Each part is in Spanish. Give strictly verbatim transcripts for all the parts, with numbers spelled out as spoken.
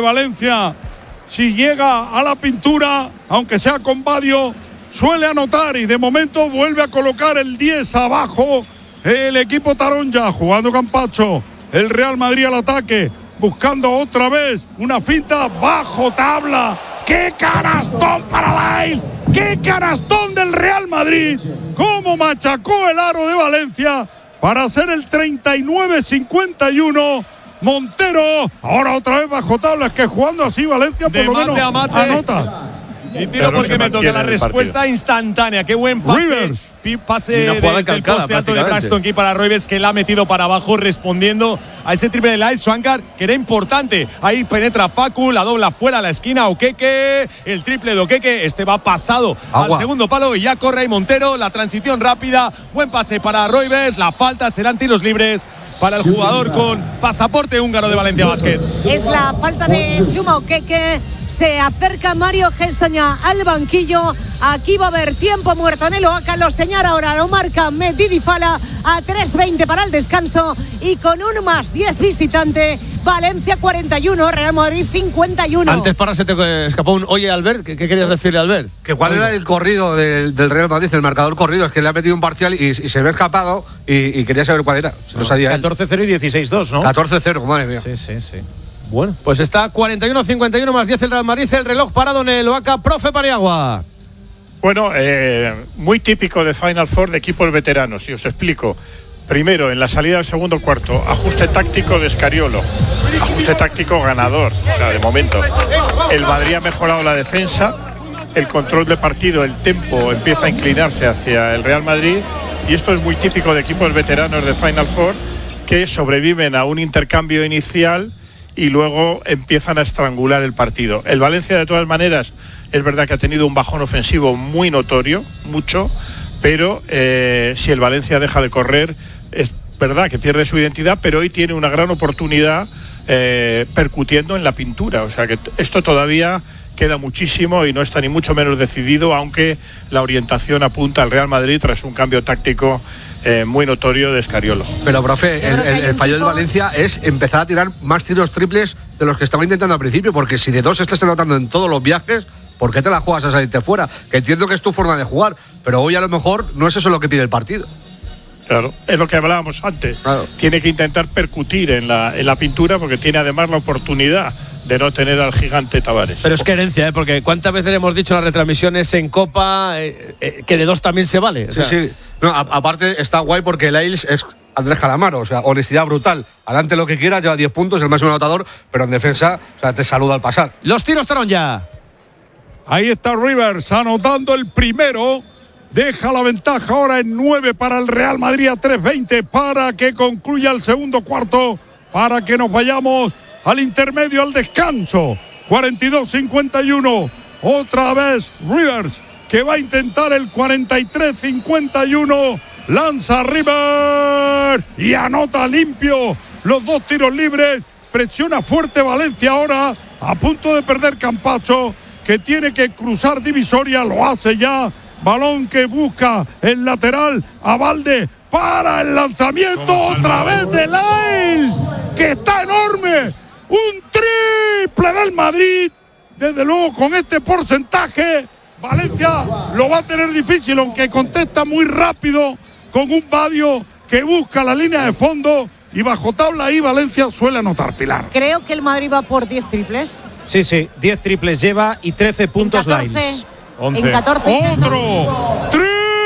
Valencia, si llega a la pintura, aunque sea con Badio, suele anotar y de momento vuelve a colocar el diez abajo el equipo Taronja, jugando Campacho, el Real Madrid al ataque, buscando otra vez una finta bajo tabla. ¡Qué canastón para Lail! ¡Qué canastón del Real Madrid! ¡Cómo machacó el aro de Valencia para hacer el treinta y nueve cincuenta y uno! Montero, ahora otra vez bajo tabla. Es que jugando así Valencia por de lo menos mate a mate. Anota. Y tiro porque me toca la respuesta partido. Instantánea. Qué buen pase. Rivers. Pase desde el poste alto de Braxton Key para Roibes, que la ha metido para abajo respondiendo a ese triple de Lail Swankar, que era importante. Ahí penetra Facu, la dobla fuera a la esquina Okeke, el triple de Okeke, este va pasado Agua. al segundo palo y ya corre ahí Montero, la transición rápida, buen pase para Roibes, la falta, serán tiros libres para el jugador con pasaporte húngaro de Valencia Basket. Es la falta de Chuma Okeke. Se acerca Mario Gessoña al banquillo. Aquí va a haber tiempo muerto en el Oaca. Lo señala ahora, lo marca Medidi Fala a tres veinte para el descanso. Y con un más diez visitante, Valencia cuarenta y uno, Real Madrid cincuenta y uno. Antes para se te escapó un oye, Albert. ¿Qué, qué querías decirle, Albert? Que cuál era el corrido del, del Real Madrid, el marcador corrido. Es que le ha metido un parcial y, y se ve escapado. Y, y quería saber cuál era. Se lo sabía catorce cero y dieciséis dos, ¿no? catorce cero, madre mía. Sí, sí, sí. Bueno, pues está cuarenta y uno cincuenta y uno más diez el Real Madrid, el reloj parado en el Oaca. Profe Paniagua. Bueno, eh, muy típico de Final Four de equipos veteranos, y os explico. Primero, en la salida del segundo cuarto, ajuste táctico de Scariolo, ajuste táctico ganador, o sea, de momento. El Madrid ha mejorado la defensa, el control de partido, el tempo empieza a inclinarse hacia el Real Madrid, y esto es muy típico de equipos veteranos de Final Four que sobreviven a un intercambio inicial y luego empiezan a estrangular el partido. El Valencia, de todas maneras, es verdad que ha tenido un bajón ofensivo muy notorio, mucho, pero eh, si el Valencia deja de correr, es verdad que pierde su identidad, pero hoy tiene una gran oportunidad eh, percutiendo en la pintura. O sea que esto todavía queda muchísimo y no está ni mucho menos decidido, aunque la orientación apunta al Real Madrid tras un cambio táctico Eh, muy notorio de Scariolo. Pero, profe, el, el, el fallo del Valencia es empezar a tirar más tiros triples de los que estaba intentando al principio, porque si de dos estás anotando en todos los viajes, ¿por qué te la juegas a salirte fuera? Que entiendo que es tu forma de jugar, pero hoy a lo mejor no es eso lo que pide el partido. Claro, es lo que hablábamos antes. Claro. Tiene que intentar percutir en la, en la pintura, porque tiene además la oportunidad de no tener al gigante Tavares. Pero es querencia, ¿eh? Porque cuántas veces hemos dicho en las retransmisiones en Copa eh, eh, que de dos también se vale. O sea. Sí, sí. No, a, aparte está guay porque Lails es Andrés Calamaro, o sea, honestidad brutal. Adelante lo que quiera, lleva diez puntos, el máximo anotador, pero en defensa, o sea, te saluda al pasar. Los tiros Taronja. Ahí está Rivers anotando el primero. Deja la ventaja ahora en nueve para el Real Madrid a tres veinte para que concluya el segundo cuarto, para que nos vayamos al intermedio, al descanso. cuarenta y dos cincuenta y uno. Otra vez Rivers, que va a intentar el cuarenta y tres cincuenta y uno. Lanza Rivers y anota limpio los dos tiros libres. Presiona fuerte Valencia ahora, a punto de perder Campacho, que tiene que cruzar divisoria, lo hace ya. Balón que busca el lateral a Valde para el lanzamiento otra vez de Lail, que está enorme. Un triple del Madrid. Desde luego, con este porcentaje, Valencia lo va a tener difícil, aunque contesta muy rápido con un Badio que busca la línea de fondo. Y bajo tabla ahí Valencia suele anotar, Pilar. Creo que el Madrid va por diez triples. Sí, sí, diez triples lleva y trece puntos Lail. En catorce. Otro triple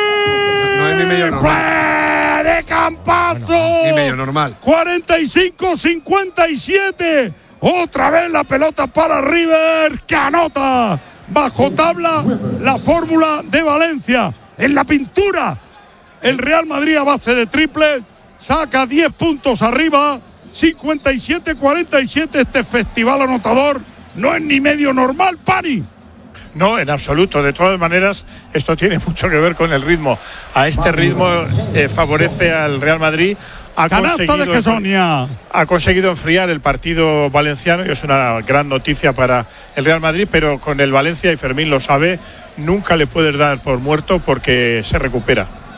no es ni medio normal. de Campazo. Bueno, ni medio normal. cuarenta y cinco cincuenta y siete. Otra vez la pelota para River, que anota. Bajo tabla la fórmula de Valencia. En la pintura, el Real Madrid a base de triple saca diez puntos arriba. cincuenta y siete cuarenta y siete. Este festival anotador no es ni medio normal, Pani. No, en absoluto. De todas maneras, esto tiene mucho que ver con el ritmo. A este ritmo eh, favorece al Real Madrid. Ha Canasta de Gessoña. Ha conseguido enfriar el partido valenciano y es una gran noticia para el Real Madrid, pero con el Valencia, y Fermín lo sabe, nunca le puedes dar por muerto porque se recupera.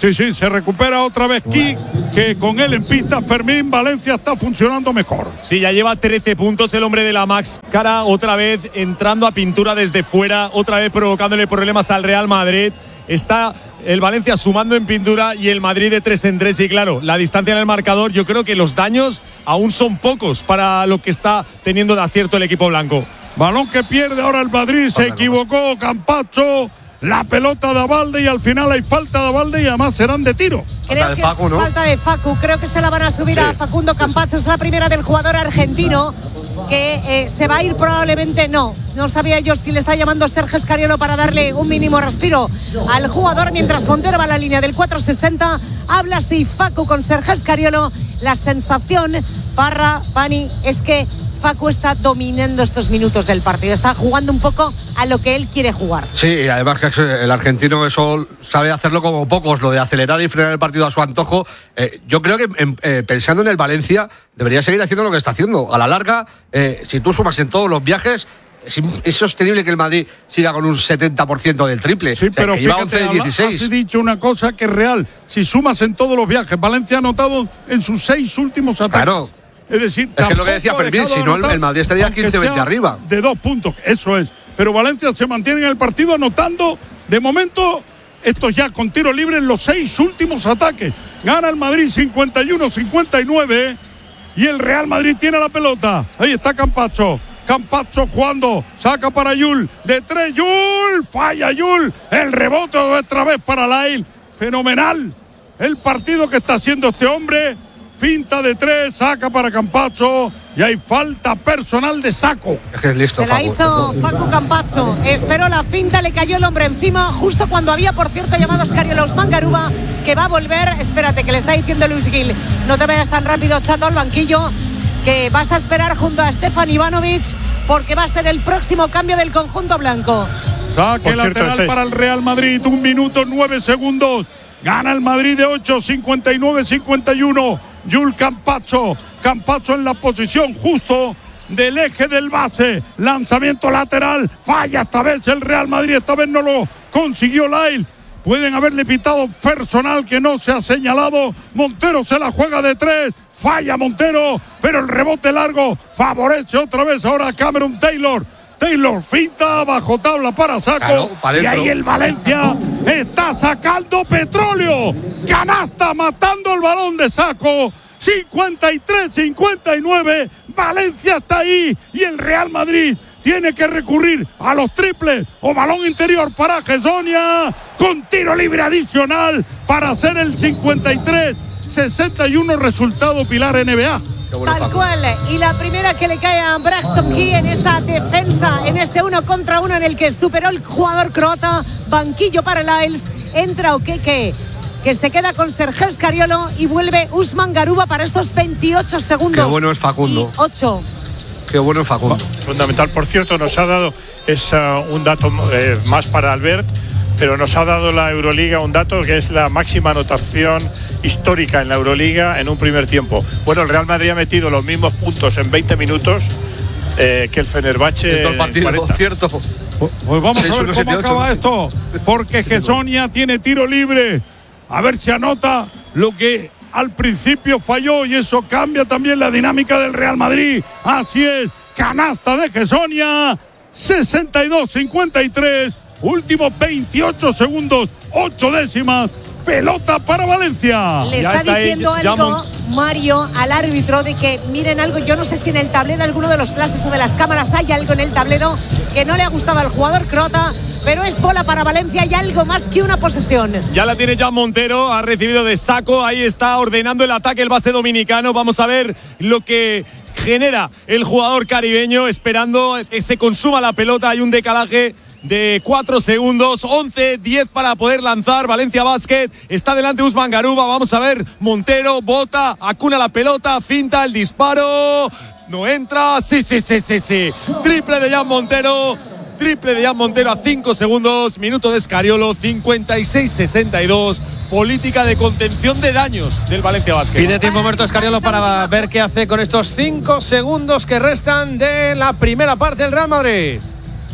Sí, sí, se recupera otra vez Kik, que con él en pista Fermín Valencia está funcionando mejor. Sí, ya lleva trece puntos el hombre de la Max Cara, otra vez entrando a pintura desde fuera, otra vez provocándole problemas al Real Madrid. Está el Valencia sumando en pintura y el Madrid de tres en tres. Y claro, la distancia en el marcador, yo creo que los daños aún son pocos para lo que está teniendo de acierto el equipo blanco. Balón que pierde ahora el Madrid, se equivocó Campacho. La pelota de Abalde y al final hay falta de Abalde y además serán de tiro. Creo que Facu, es ¿no? falta de Facu. Creo que se la van a subir sí. a Facundo Campacho. Es la primera del jugador argentino que eh, se va a ir probablemente. No, no sabía yo si le está llamando Sergio Scariolo para darle un mínimo respiro al jugador. Mientras Montero va a la línea del cuatro sesenta. Habla así Facu con Sergio Scariolo. La sensación, Parra, Pani, es que Facu está dominando estos minutos del partido, está jugando un poco a lo que él quiere jugar. Sí, y además que el argentino eso sabe hacerlo como pocos, lo de acelerar y frenar el partido a su antojo. Eh, yo creo que en, eh, pensando en el Valencia debería seguir haciendo lo que está haciendo. A la larga, eh, si tú sumas en todos los viajes, es, es sostenible que el Madrid siga con un setenta por ciento del triple. Sí, o sea, pero que fíjate, lleva once de dieciséis. Has dicho una cosa que es real. Si sumas en todos los viajes, Valencia ha anotado en sus seis últimos ataques. Claro. Es decir, es que es lo que decía Fermín, si no el Madrid estaría quince veinte arriba. De dos puntos, eso es. Pero Valencia se mantiene en el partido anotando, de momento, estos ya con tiro libre en los seis últimos ataques. Gana el Madrid cincuenta y uno cincuenta y nueve y el Real Madrid tiene la pelota. Ahí está Campacho. Campacho jugando, saca para Yul, de tres, Yul, falla Yul, el rebote otra vez para Lail. Fenomenal el partido que está haciendo este hombre. Finta de tres, saca para Campacho y hay falta personal de Saco. Es que es listo, Se la Facu. hizo Facu Campacho. Esperó la finta, le cayó el hombre encima, justo cuando había, por cierto, llamado a Scariolo Usman Garuba, que va a volver. Espérate, que le está diciendo Luis Gil. No te vayas tan rápido echando al banquillo, que vas a esperar junto a Stefan Ivanovic, porque va a ser el próximo cambio del conjunto blanco. Saque lateral cierto, para el Real Madrid, un minuto, nueve segundos. Gana el Madrid de ocho, cincuenta y nueve cincuenta y uno. Yul Campacho, Campacho en la posición justo del eje del base, lanzamiento lateral, falla esta vez el Real Madrid, esta vez no lo consiguió Lail. Pueden haberle pitado personal que no se ha señalado. Montero se la juega de tres, falla Montero, pero el rebote largo favorece otra vez ahora a Cameron Taylor. Taylor finta bajo tabla para Saco, claro, y ahí el Valencia está sacando petróleo. Canasta matando el balón de Saco. cincuenta y tres cincuenta y nueve. Valencia está ahí y el Real Madrid tiene que recurrir a los triples o balón interior para Gessonia con tiro libre adicional para hacer el cincuenta y tres sesenta y uno. Resultado Pilar N B A. Tal cual, y la primera que le cae a Braxton Key en esa defensa, en ese uno contra uno en el que superó el jugador croata. Banquillo para Lyles, entra Okeke, que se queda con Sergio Scariolo, y vuelve Usman Garuba para estos veintiocho segundos. Qué bueno es Facundo. Y ocho. Qué bueno es Facundo. Fundamental, por cierto, nos ha dado es, uh, un dato eh, más para Albert, pero nos ha dado la Euroliga un dato que es la máxima anotación histórica en la Euroliga en un primer tiempo. Bueno, el Real Madrid ha metido los mismos puntos en veinte minutos eh, que el Fenerbahce en todo el partido, en cuarenta. Cierto. Pues, pues vamos seis, a ver cómo siete, acaba ocho. Esto, porque Gessonia tiene tiro libre. A ver si anota lo que al principio falló, y eso cambia también la dinámica del Real Madrid. Así es, canasta de Gessonia, sesenta y dos cincuenta y tres. Últimos veintiocho segundos, ocho décimas, pelota para Valencia. Le está, está diciendo ahí, algo, Mario, al árbitro, de que miren algo. Yo no sé si en el tablero, alguno de los flashes o de las cámaras, hay algo en el tablero que no le ha gustado al jugador croata, pero es bola para Valencia y algo más que una posesión. Ya la tiene Jan Montero, ha recibido de Saco, ahí está ordenando el ataque el base dominicano. Vamos a ver lo que genera el jugador caribeño, esperando que se consuma la pelota. Hay un decalaje de cuatro segundos, once diez para poder lanzar. Valencia Basket, está delante Usman Garuba. Vamos a ver, Montero bota, acuna la pelota, finta el disparo, no entra, sí, sí, sí, sí, sí. Triple de Jan Montero, triple de Jan Montero a cinco segundos, minuto de Scariolo, cincuenta y seis sesenta y dos. Política de contención de daños del Valencia Basket. Pide tiempo muerto Scariolo para ver qué hace con estos cinco segundos que restan de la primera parte del Real Madrid.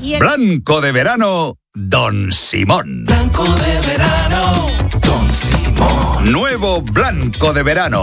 Blanco de verano, Don Simón. Blanco de verano, Don Simón. Nuevo blanco de verano,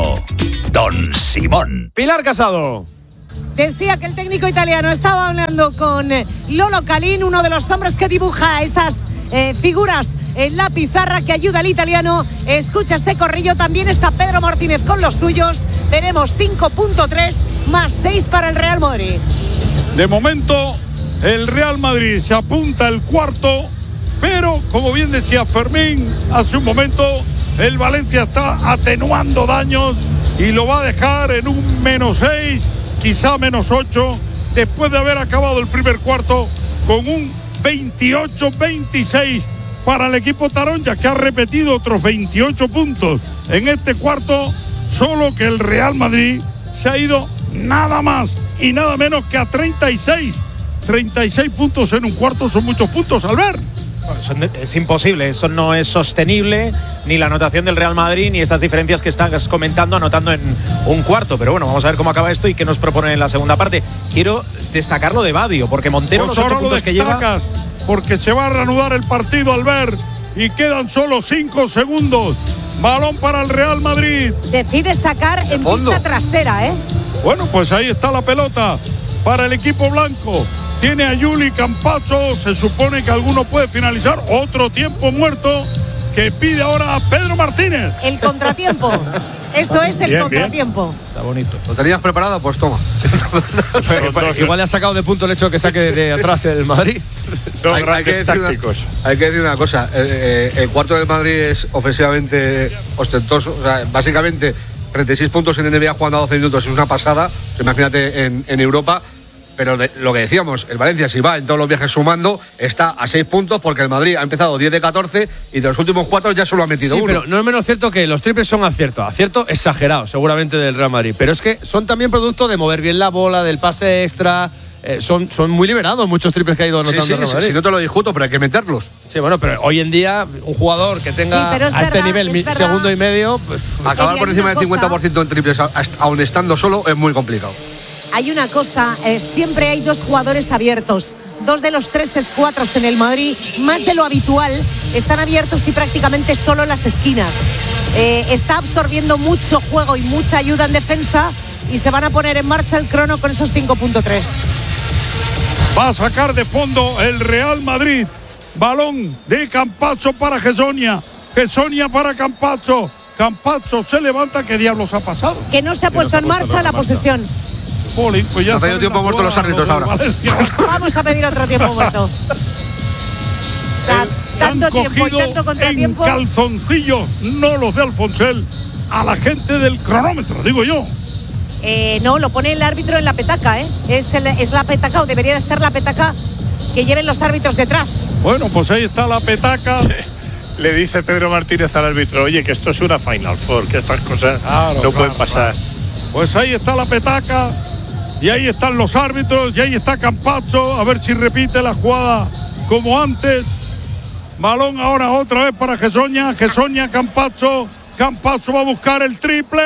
Don Simón. Pilar Casado. Decía que el técnico italiano estaba hablando con Lolo Calín, uno de los hombres que dibuja esas eh, figuras en la pizarra que ayuda al italiano. Escucha ese corrillo, también está Pedro Martínez con los suyos. Veremos cinco punto tres más seis para el Real Madrid. De momento, el Real Madrid se apunta el cuarto, pero como bien decía Fermín hace un momento, el Valencia está atenuando daños y lo va a dejar en un menos seis, quizá menos ocho, después de haber acabado el primer cuarto con un veintiocho veintiséis para el equipo taronja, que ha repetido otros veintiocho puntos en este cuarto, solo que el Real Madrid se ha ido nada más y nada menos que a treinta y seis. treinta y seis puntos en un cuarto son muchos puntos, Albert. Bueno, es imposible, eso no es sostenible, ni la anotación del Real Madrid, ni estas diferencias que estás comentando, anotando en un cuarto. Pero bueno, vamos a ver cómo acaba esto y qué nos proponen en la segunda parte. Quiero destacar lo de Badio, porque Montero, pues los ocho puntos que lleva… Porque se va a reanudar el partido, Albert, y quedan solo cinco segundos. Balón para el Real Madrid. Decide sacar en pista trasera, ¿eh? Bueno, pues ahí está la pelota para el equipo blanco. Tiene a Juli Campazzo, se supone que alguno puede finalizar. Otro tiempo muerto que pide ahora a Pedro Martínez. El contratiempo. Esto es el bien, contratiempo. Bien. Está bonito. ¿Lo tenías preparado? Pues toma. Igual le ha sacado de punto el hecho que saque de atrás el Madrid. hay, hay, que decir una, hay que decir una cosa. Eh, eh, el cuarto del Madrid es ofensivamente ostentoso. O sea, básicamente treinta y seis puntos en N B A jugando a doce minutos es una pasada. Imagínate en, en Europa. Pero de, lo que decíamos, el Valencia, si va en todos los viajes sumando, está a seis puntos porque el Madrid ha empezado diez de catorce y de los últimos cuatro ya solo ha metido sí, uno. Pero no es menos cierto que los triples son acierto, acierto exagerado seguramente del Real Madrid. Pero es que son también producto de mover bien la bola, del pase extra. Eh, son, son muy liberados muchos triples que ha ido anotando sí, sí, el Real Madrid. Si no te lo discuto, pero hay que meterlos. Sí, bueno, pero hoy en día un jugador que tenga sí, a verdad, este nivel mi, segundo y medio… Pues, acabar por encima del cincuenta por ciento en triples aún estando solo es muy complicado. Hay una cosa, eh, siempre hay dos jugadores abiertos. Dos de los tres escuadros en el Madrid, más de lo habitual, están abiertos y prácticamente solo en las esquinas. Eh, está absorbiendo mucho juego y mucha ayuda en defensa y se van a poner en marcha el crono con esos cinco punto tres. Va a sacar de fondo el Real Madrid. Balón de Campazzo para Gessonia. Gessonia para Campazzo. Campazzo se levanta. ¿Qué diablos ha pasado? Que no se ha puesto en marcha la posesión. Poli, pues ya ha pedido tiempo muerto los árbitros ahora. Vamos a pedir otro tiempo muerto. O sea, tanto tiempo y tanto contratiempo. En calzoncillos, no los de Alfonsel, a la gente del cronómetro, digo yo. Eh, no, lo pone el árbitro en la petaca, ¿eh? Es, el, es la petaca, o debería de ser la petaca que lleven los árbitros detrás. Bueno, pues ahí está la petaca. Sí. Le dice Pedro Martínez al árbitro, oye, que esto es una Final Four, que estas cosas claro, no claro, pueden pasar. Claro. Pues ahí está la petaca. Y ahí están los árbitros, y ahí está Campazzo, a ver si repite la jugada como antes. Balón ahora otra vez para Gessonia, Gessonia, Campazzo, Campazzo va a buscar el triple,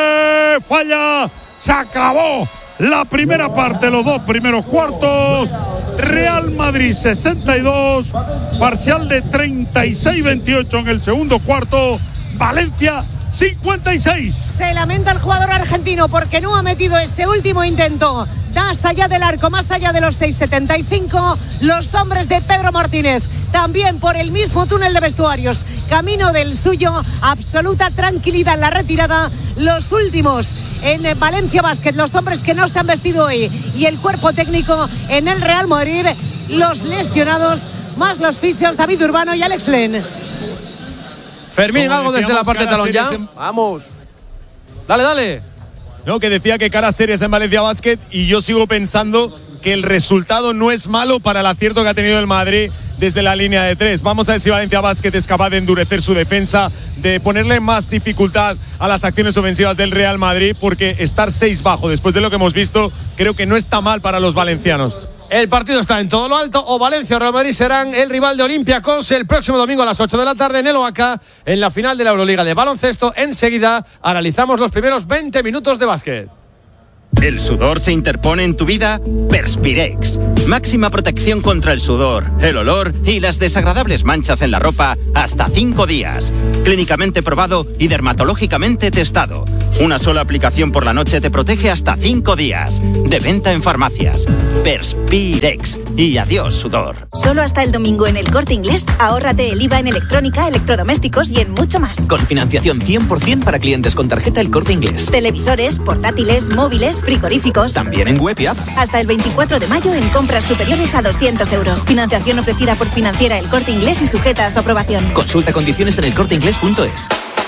falla, se acabó la primera parte, los dos primeros cuartos. Real Madrid sesenta y dos, parcial de treinta y seis veintiocho en el segundo cuarto, Valencia cincuenta y seis. Se lamenta el jugador argentino porque no ha metido ese último intento. Más allá del arco, más allá de los seis setenta y cinco, los hombres de Pedro Martínez, también por el mismo túnel de vestuarios, camino del suyo, absoluta tranquilidad en la retirada. Los últimos en Valencia Basket, los hombres que no se han vestido hoy, y el cuerpo técnico en el Real Madrid, los lesionados, más los fisios David Urbano y Alex Len. Fermín, Como algo desde la parte de talón ya. En… Vamos. Dale, dale. No, que decía que cara series en Valencia Basket, y yo sigo pensando que el resultado no es malo para el acierto que ha tenido el Madrid desde la línea de tres. Vamos a ver si Valencia Basket es capaz de endurecer su defensa, de ponerle más dificultad a las acciones ofensivas del Real Madrid, porque estar seis bajo después de lo que hemos visto creo que no está mal para los valencianos. El partido está en todo lo alto. O Valencia o Real Madrid serán el rival de Olympiacos el próximo domingo a las ocho de la tarde en el Oaca, en la final de la Euroliga de baloncesto. Enseguida analizamos los primeros veinte minutos de básquet. ¿El sudor se interpone en tu vida? Perspirex. Máxima protección contra el sudor, el olor y las desagradables manchas en la ropa hasta cinco días. Clínicamente probado y dermatológicamente testado. Una sola aplicación por la noche te protege hasta cinco días. De venta en farmacias. Perspirex. Y adiós, sudor. Solo hasta el domingo en El Corte Inglés, ahórrate el I V A en electrónica, electrodomésticos y en mucho más. Con financiación cien por ciento para clientes con tarjeta El Corte Inglés. Televisores, portátiles, móviles, frigoríficos. También en web y app. Hasta el veinticuatro de mayo en compras superiores a doscientos euros. Financiación ofrecida por Financiera El Corte Inglés y sujeta a su aprobación. Consulta condiciones en elcorteinglés punto es.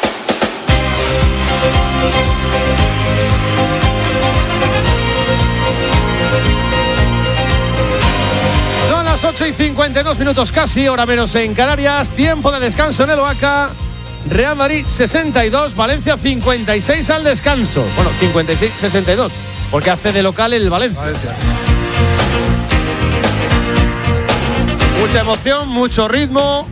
Son las ocho y cincuenta y dos minutos casi, hora menos en Canarias. Tiempo de descanso en el Oaca. Real Madrid sesenta y dos, Valencia cincuenta y seis al descanso. Bueno, cincuenta y seis sesenta y dos, porque hace de local el Valencia. Valencia. Mucha emoción, mucho ritmo.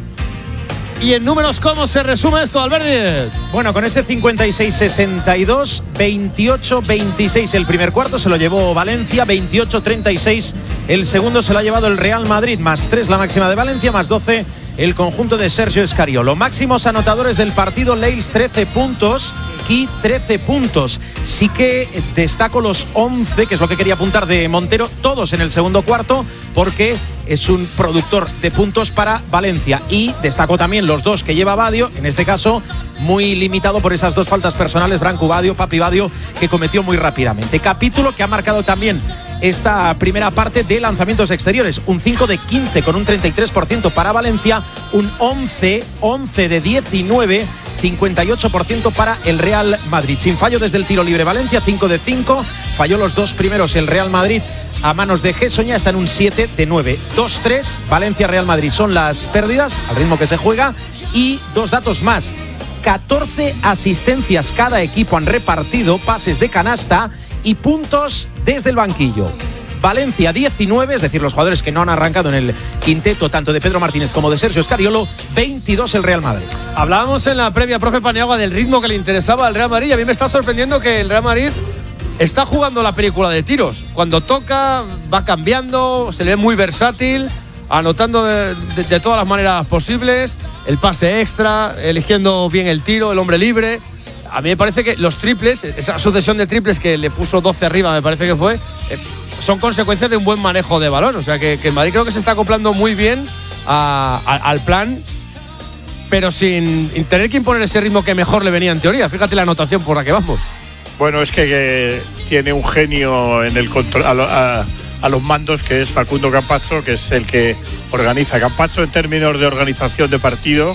Y en números, ¿cómo se resume esto, Alberdi? Bueno, con ese cincuenta y seis sesenta y dos, veintiocho veintiséis el primer cuarto se lo llevó Valencia, veintiocho treinta y seis el segundo se lo ha llevado el Real Madrid, más tres la máxima de Valencia, más doce el conjunto de Sergio Scariolo. Máximos anotadores del partido, Leils trece puntos, Ki trece puntos. Sí que destaco los once, que es lo que quería apuntar de Montero, todos en el segundo cuarto, porque es un productor de puntos para Valencia. Y destaco también los dos que lleva Badio, en este caso muy limitado por esas dos faltas personales, Branco Badio, Papi Badio, que cometió muy rápidamente. Capítulo que ha marcado también esta primera parte de lanzamientos exteriores, un cinco de quince con un treinta y tres por ciento para Valencia, un once, once de diecinueve, cincuenta y ocho por ciento para el Real Madrid. Sin fallo desde el tiro libre Valencia, cinco de cinco, falló los dos primeros el Real Madrid a manos de Gessoña, está en un siete de nueve. dos tres, Valencia-Real Madrid son las pérdidas, al ritmo que se juega. Y dos datos más, catorce asistencias cada equipo han repartido, pases de canasta y puntos desde el banquillo. Valencia diecinueve, es decir, los jugadores que no han arrancado en el quinteto tanto de Pedro Martínez como de Sergio Scariolo, veintidós el Real Madrid. Hablábamos en la previa, profe Paniagua, del ritmo que le interesaba al Real Madrid, y a mí me está sorprendiendo que el Real Madrid está jugando la película de tiros. Cuando toca, va cambiando, se le ve muy versátil, anotando de, de, de todas las maneras posibles, el pase extra, eligiendo bien el tiro, el hombre libre. A mí me parece que los triples, esa sucesión de triples que le puso doce arriba, me parece que fue, eh, son consecuencias de un buen manejo de balón. O sea que, que el Madrid creo que se está acoplando muy bien a, a, al plan, pero sin tener que imponer ese ritmo que mejor le venía en teoría. Fíjate la anotación por la que vamos. Bueno, es que, que tiene un genio en el control, a, a, a los mandos, que es Facundo Campazzo, que es el que organiza. Campazzo, en términos de organización de partido,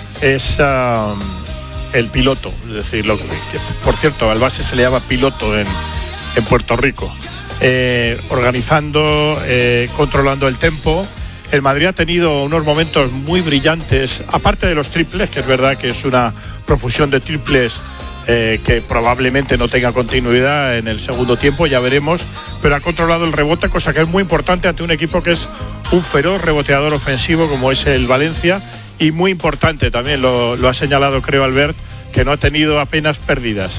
es uh, el piloto. Es decir, lo que, por cierto, al base se le llama piloto en, en Puerto Rico. Eh, organizando, eh, controlando el tempo. El Madrid ha tenido unos momentos muy brillantes, aparte de los triples, que es verdad que es una profusión de triples eh, que probablemente no tenga continuidad en el segundo tiempo, ya veremos, pero ha controlado el rebote, cosa que es muy importante ante un equipo que es un feroz reboteador ofensivo como es el Valencia, y muy importante también, lo, lo ha señalado creo Albert, que no ha tenido apenas pérdidas.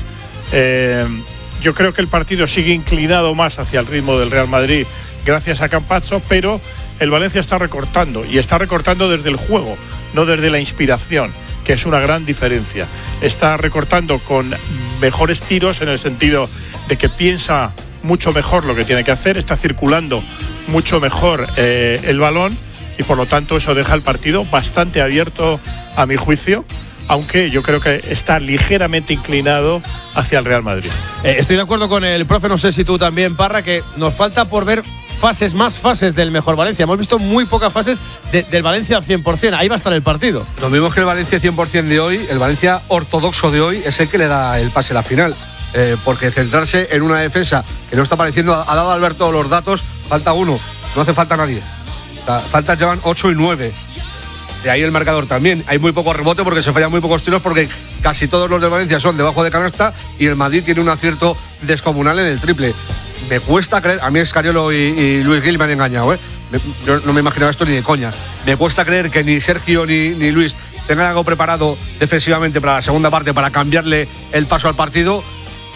Eh, Yo creo que el partido sigue inclinado más hacia el ritmo del Real Madrid gracias a Campazzo, pero el Valencia está recortando, y está recortando desde el juego, no desde la inspiración, que es una gran diferencia. Está recortando con mejores tiros, en el sentido de que piensa mucho mejor lo que tiene que hacer, está circulando mucho mejor eh, el balón, y por lo tanto eso deja el partido bastante abierto a mi juicio, aunque yo creo que está ligeramente inclinado hacia el Real Madrid. Eh, estoy de acuerdo con el profe, no sé si tú también, Parra, que nos falta por ver fases, más fases del mejor Valencia. Hemos visto muy pocas fases de, del Valencia al cien por ciento, ahí va a estar el partido. Lo mismo que el Valencia cien por ciento de hoy, el Valencia ortodoxo de hoy es el que le da el pase a la final, eh, porque centrarse en una defensa que no está apareciendo, ha dado a Albert todos los datos, falta uno, no hace falta nadie. O sea, faltas llevan ocho y nueve. De ahí el marcador también. Hay muy poco rebote porque se fallan muy pocos tiros, porque casi todos los de Valencia son debajo de canasta, y el Madrid tiene un acierto descomunal en el triple. Me cuesta creer, a mí Scariolo y, y Luis Gil me han engañado, ¿eh? Me, yo no me imaginaba esto ni de coña. Me cuesta creer que ni Sergio ni, ni Luis tengan algo preparado defensivamente para la segunda parte, para cambiarle el paso al partido,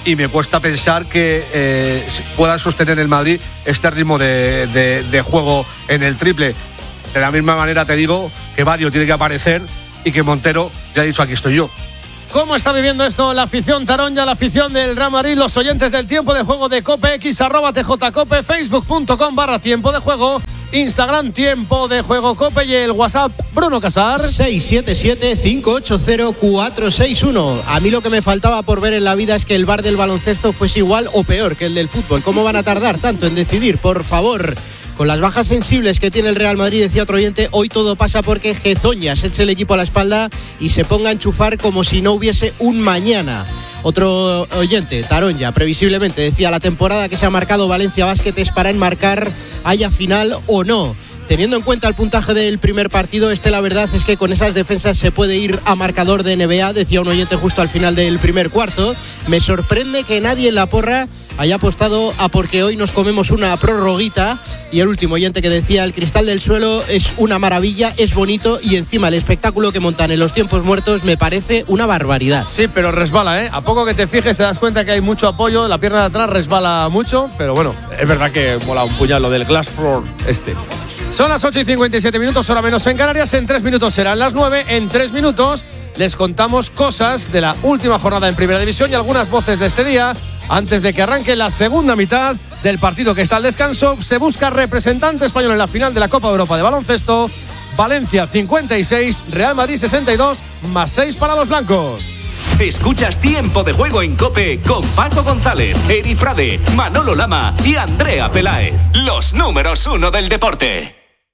y me cuesta pensar que eh, pueda sostener el Madrid este ritmo de, de, de juego en el triple. De la misma manera te digo que Badio tiene que aparecer y que Montero ya ha dicho aquí estoy yo. ¿Cómo está viviendo esto la afición taronja, la afición del Real Madrid, los oyentes del tiempo de juego de Cope X, arroba tjcope, facebook.com barra tiempo de juego, Instagram tiempo de juego Cope y el WhatsApp Bruno Casar seis siete siete, cinco ocho cero, cuatro seis uno. A mí lo que me faltaba por ver en la vida es que el V A R del baloncesto fuese igual o peor que el del fútbol. ¿Cómo van a tardar tanto en decidir? Por favor. Con las bajas sensibles que tiene el Real Madrid, decía otro oyente, hoy todo pasa porque Gezoña se eche el equipo a la espalda y se ponga a enchufar como si no hubiese un mañana. Otro oyente, Taronja, previsiblemente decía, la temporada que se ha marcado Valencia Basket es para enmarcar, haya final o no. Teniendo en cuenta el puntaje del primer partido, este la verdad es que con esas defensas se puede ir a marcador de N B A, decía un oyente justo al final del primer cuarto. Me sorprende que nadie en la porra haya apostado a porque hoy nos comemos una prorroguita. Y el último oyente que decía, el cristal del suelo es una maravilla, es bonito y encima el espectáculo que montan en los tiempos muertos me parece una barbaridad. Sí, pero resbala, ¿eh? A poco que te fijes te das cuenta que hay mucho apoyo, la pierna de atrás resbala mucho, pero bueno, es verdad que mola un puñal lo del glass floor este. Son las ocho y cincuenta y siete minutos, hora menos en Canarias, en tres minutos serán las nueve, en tres minutos les contamos cosas de la última jornada en Primera División y algunas voces de este día. Antes de que arranque la segunda mitad del partido que está al descanso, se busca representante español en la final de la Copa Europa de baloncesto. Valencia cincuenta y seis, Real Madrid sesenta y dos, más seis para los blancos. Escuchas Tiempo de Juego en COPE con Paco González, Eri Frade, Manolo Lama y Andrea Peláez. Los números uno del deporte.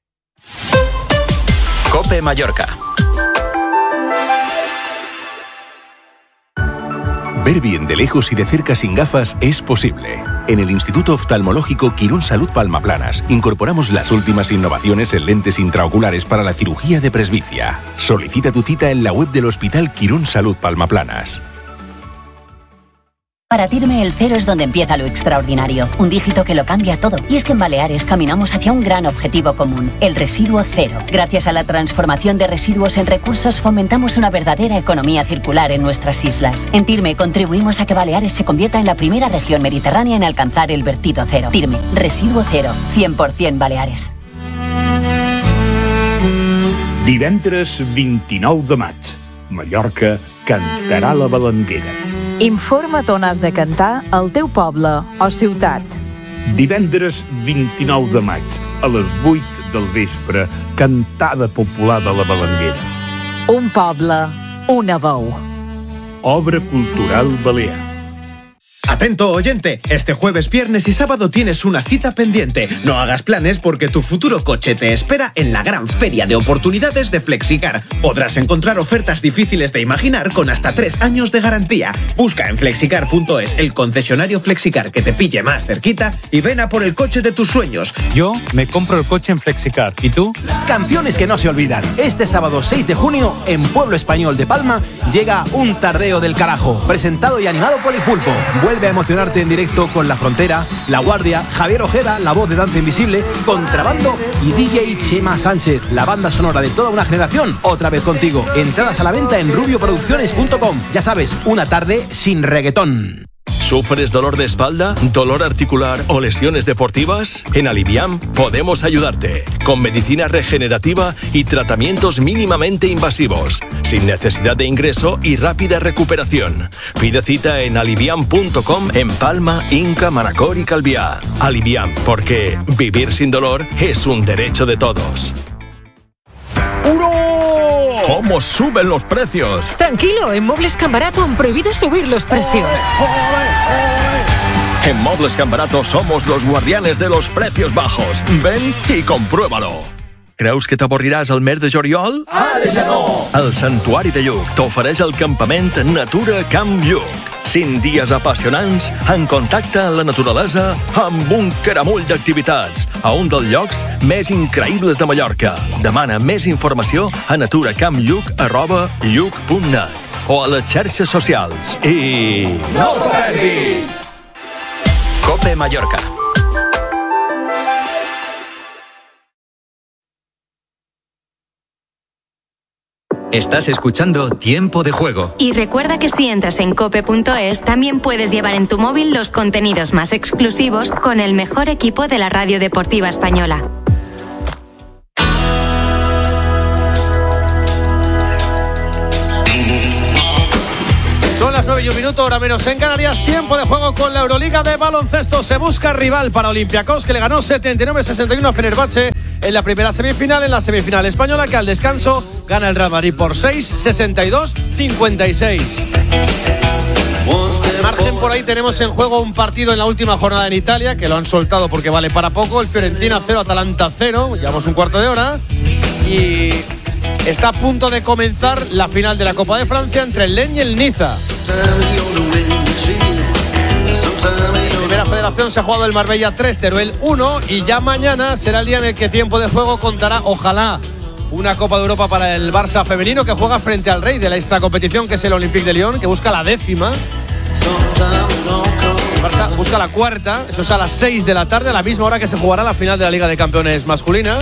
COPE Mallorca. Ver bien de lejos y de cerca sin gafas es posible. En el Instituto Oftalmológico Quirón Salud Palmaplanas incorporamos las últimas innovaciones en lentes intraoculares para la cirugía de presbicia. Solicita tu cita en la web del Hospital Quirón Salud Palmaplanas. Para Tirme el cero es donde empieza lo extraordinario, un dígito que lo cambia todo. Y es que en Baleares caminamos hacia un gran objetivo común, el residuo cero. Gracias a la transformación de residuos en recursos fomentamos una verdadera economía circular en nuestras islas. En Tirme contribuimos a que Baleares se convierta en la primera región mediterránea en alcanzar el vertido cero. Tirme, residuo cero, cien por ciento Baleares. Divendres vint-i-nou de maig, Mallorca cantarà la balandera. Informa't on has de cantar al teu poble o ciutat. Divendres vint-i-nou de maig, a les vuit del vespre, cantada popular de la balandera. Un poble, una veu. Obra cultural balear. Atento oyente, este jueves, viernes y sábado tienes una cita pendiente. No hagas planes porque tu futuro coche te espera en la gran feria de oportunidades de Flexicar. Podrás encontrar ofertas difíciles de imaginar con hasta tres años de garantía. Busca en flexicar punto es el concesionario Flexicar que te pille más cerquita y ven a por el coche de tus sueños. Yo me compro el coche en Flexicar. ¿Y tú? Canciones que no se olvidan. Este sábado seis de junio, en Pueblo Español de Palma, llega Un Tardeo del Carajo, presentado y animado por El Pulpo. Vuelve a emocionarte en directo con La Frontera, La Guardia, Javier Ojeda, la voz de Danza Invisible, Contrabando y D J Chema Sánchez, la banda sonora de toda una generación, otra vez contigo. Entradas a la venta en rubio producciones punto com. Ya sabes, una tarde sin reggaetón. ¿Sufres dolor de espalda, dolor articular o lesiones deportivas? En Aliviam podemos ayudarte con medicina regenerativa y tratamientos mínimamente invasivos, sin necesidad de ingreso y rápida recuperación. Pide cita en aliviam punto com en Palma, Inca, Manacor y Calviá. Aliviam, porque vivir sin dolor es un derecho de todos. ¡Uno! ¿Cómo suben los precios? Tranquilo, en Mobles Cambarato han prohibido subir los precios. En Mobles Cambarato somos los guardianes de los precios bajos. Ven y compruébalo. Creus que t'avorriràs al mes de juliol? Ara ja no! El Santuari de Lluc t'ofereix el campament Natura Camp Lluc. Cinc dies apassionants en contacte amb la naturalesa amb un caramull d'activitats a un dels llocs més increïbles de Mallorca. Demana més informació a naturacampluc arroba lluc punt net o a les xarxes socials. I... No t'ho perdis! COPE Mallorca. Estás escuchando Tiempo de Juego. Y recuerda que si entras en cope punto es, también puedes llevar en tu móvil los contenidos más exclusivos con el mejor equipo de la radio deportiva española. Son las nueve y un minuto, hora menos en Canarias. Tiempo de juego con la Euroliga de baloncesto. Se busca rival para Olympiacos, que le ganó setenta y nueve a sesenta y uno a Fenerbahce en la primera semifinal. En la semifinal española, que al descanso gana el Real Madrid por seis, sesenta y dos a cincuenta y seis. Margen por ahí, tenemos en juego un partido en la última jornada en Italia, que lo han soltado porque vale para poco. El Fiorentina cero, Atalanta cero. Llevamos un cuarto de hora. Y está a punto de comenzar la final de la Copa de Francia entre el Lens y el Niza. En primera federación se ha jugado el Marbella tres, Teruel uno, y ya mañana será el día en el que Tiempo de Juego contará, ojalá, una Copa de Europa para el Barça femenino, que juega frente al rey de esta competición, que es el Olympique de Lyon, que busca la décima. El Barça busca la cuarta, eso es a las seis de la tarde, a la misma hora que se jugará la final de la Liga de Campeones masculina.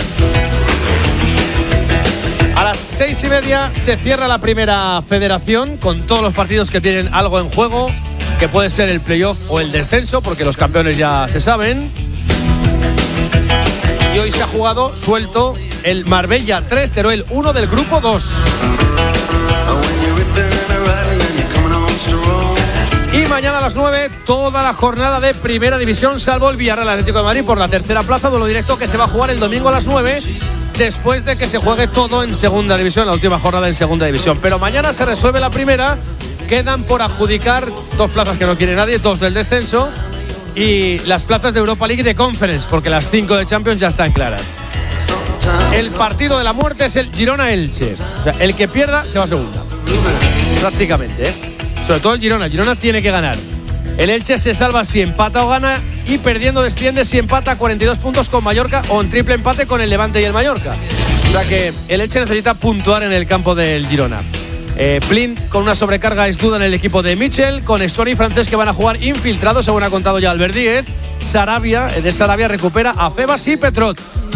A las seis y media se cierra la primera federación con todos los partidos que tienen algo en juego, que puede ser el playoff o el descenso, porque los campeones ya se saben. Y hoy se ha jugado suelto el Marbella tres, Teruel uno del grupo dos. Y mañana a las nueve, toda la jornada de Primera División, salvo el Villarreal Atlético de Madrid por la tercera plaza, duelo directo que se va a jugar el domingo a las nueve, después de que se juegue todo en Segunda División, la última jornada en Segunda División. Pero mañana se resuelve la primera, quedan por adjudicar dos plazas que no quiere nadie, dos del descenso, y las plazas de Europa League y de Conference, porque las cinco de Champions ya están claras. El partido de la muerte es el Girona-Elche. O sea, el que pierda se va a segunda, prácticamente, ¿eh? Sobre todo el Girona. El Girona tiene que ganar. El Elche se salva si empata o gana, y perdiendo desciende si empata, cuarenta y dos puntos con Mallorca, o en triple empate con el Levante y el Mallorca. O sea que el Elche necesita puntuar en el campo del Girona. Eh, Plint con una sobrecarga es duda en el equipo de Mitchell, con Stoney y Francés que van a jugar infiltrados, según ha contado ya Albert Díez. Sarabia, de Sarabia recupera a Febas y Petrot.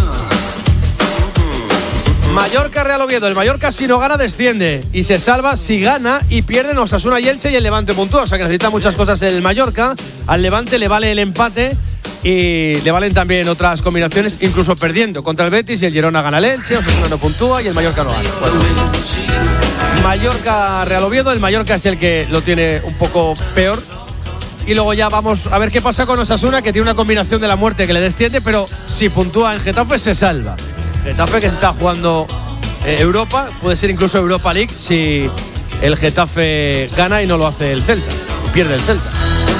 Mallorca Real Oviedo. El Mallorca, si no gana, desciende, y se salva si gana, y pierden Osasuna y Elche, y el Levante puntúa. O sea que necesita muchas cosas el Mallorca. Al Levante le vale el empate y le valen también otras combinaciones, incluso perdiendo contra el Betis, y el Girona gana el Elche, Osasuna no puntúa y el Mallorca no gana. Bueno, Mallorca Real Oviedo. El Mallorca es el que lo tiene un poco peor. Y luego ya vamos a ver qué pasa con Osasuna, que tiene una combinación de la muerte que le desciende, pero si puntúa en Getafe se salva. Getafe, que se está jugando eh, Europa, puede ser incluso Europa League si el Getafe gana y no lo hace el Celta, pierde el Celta.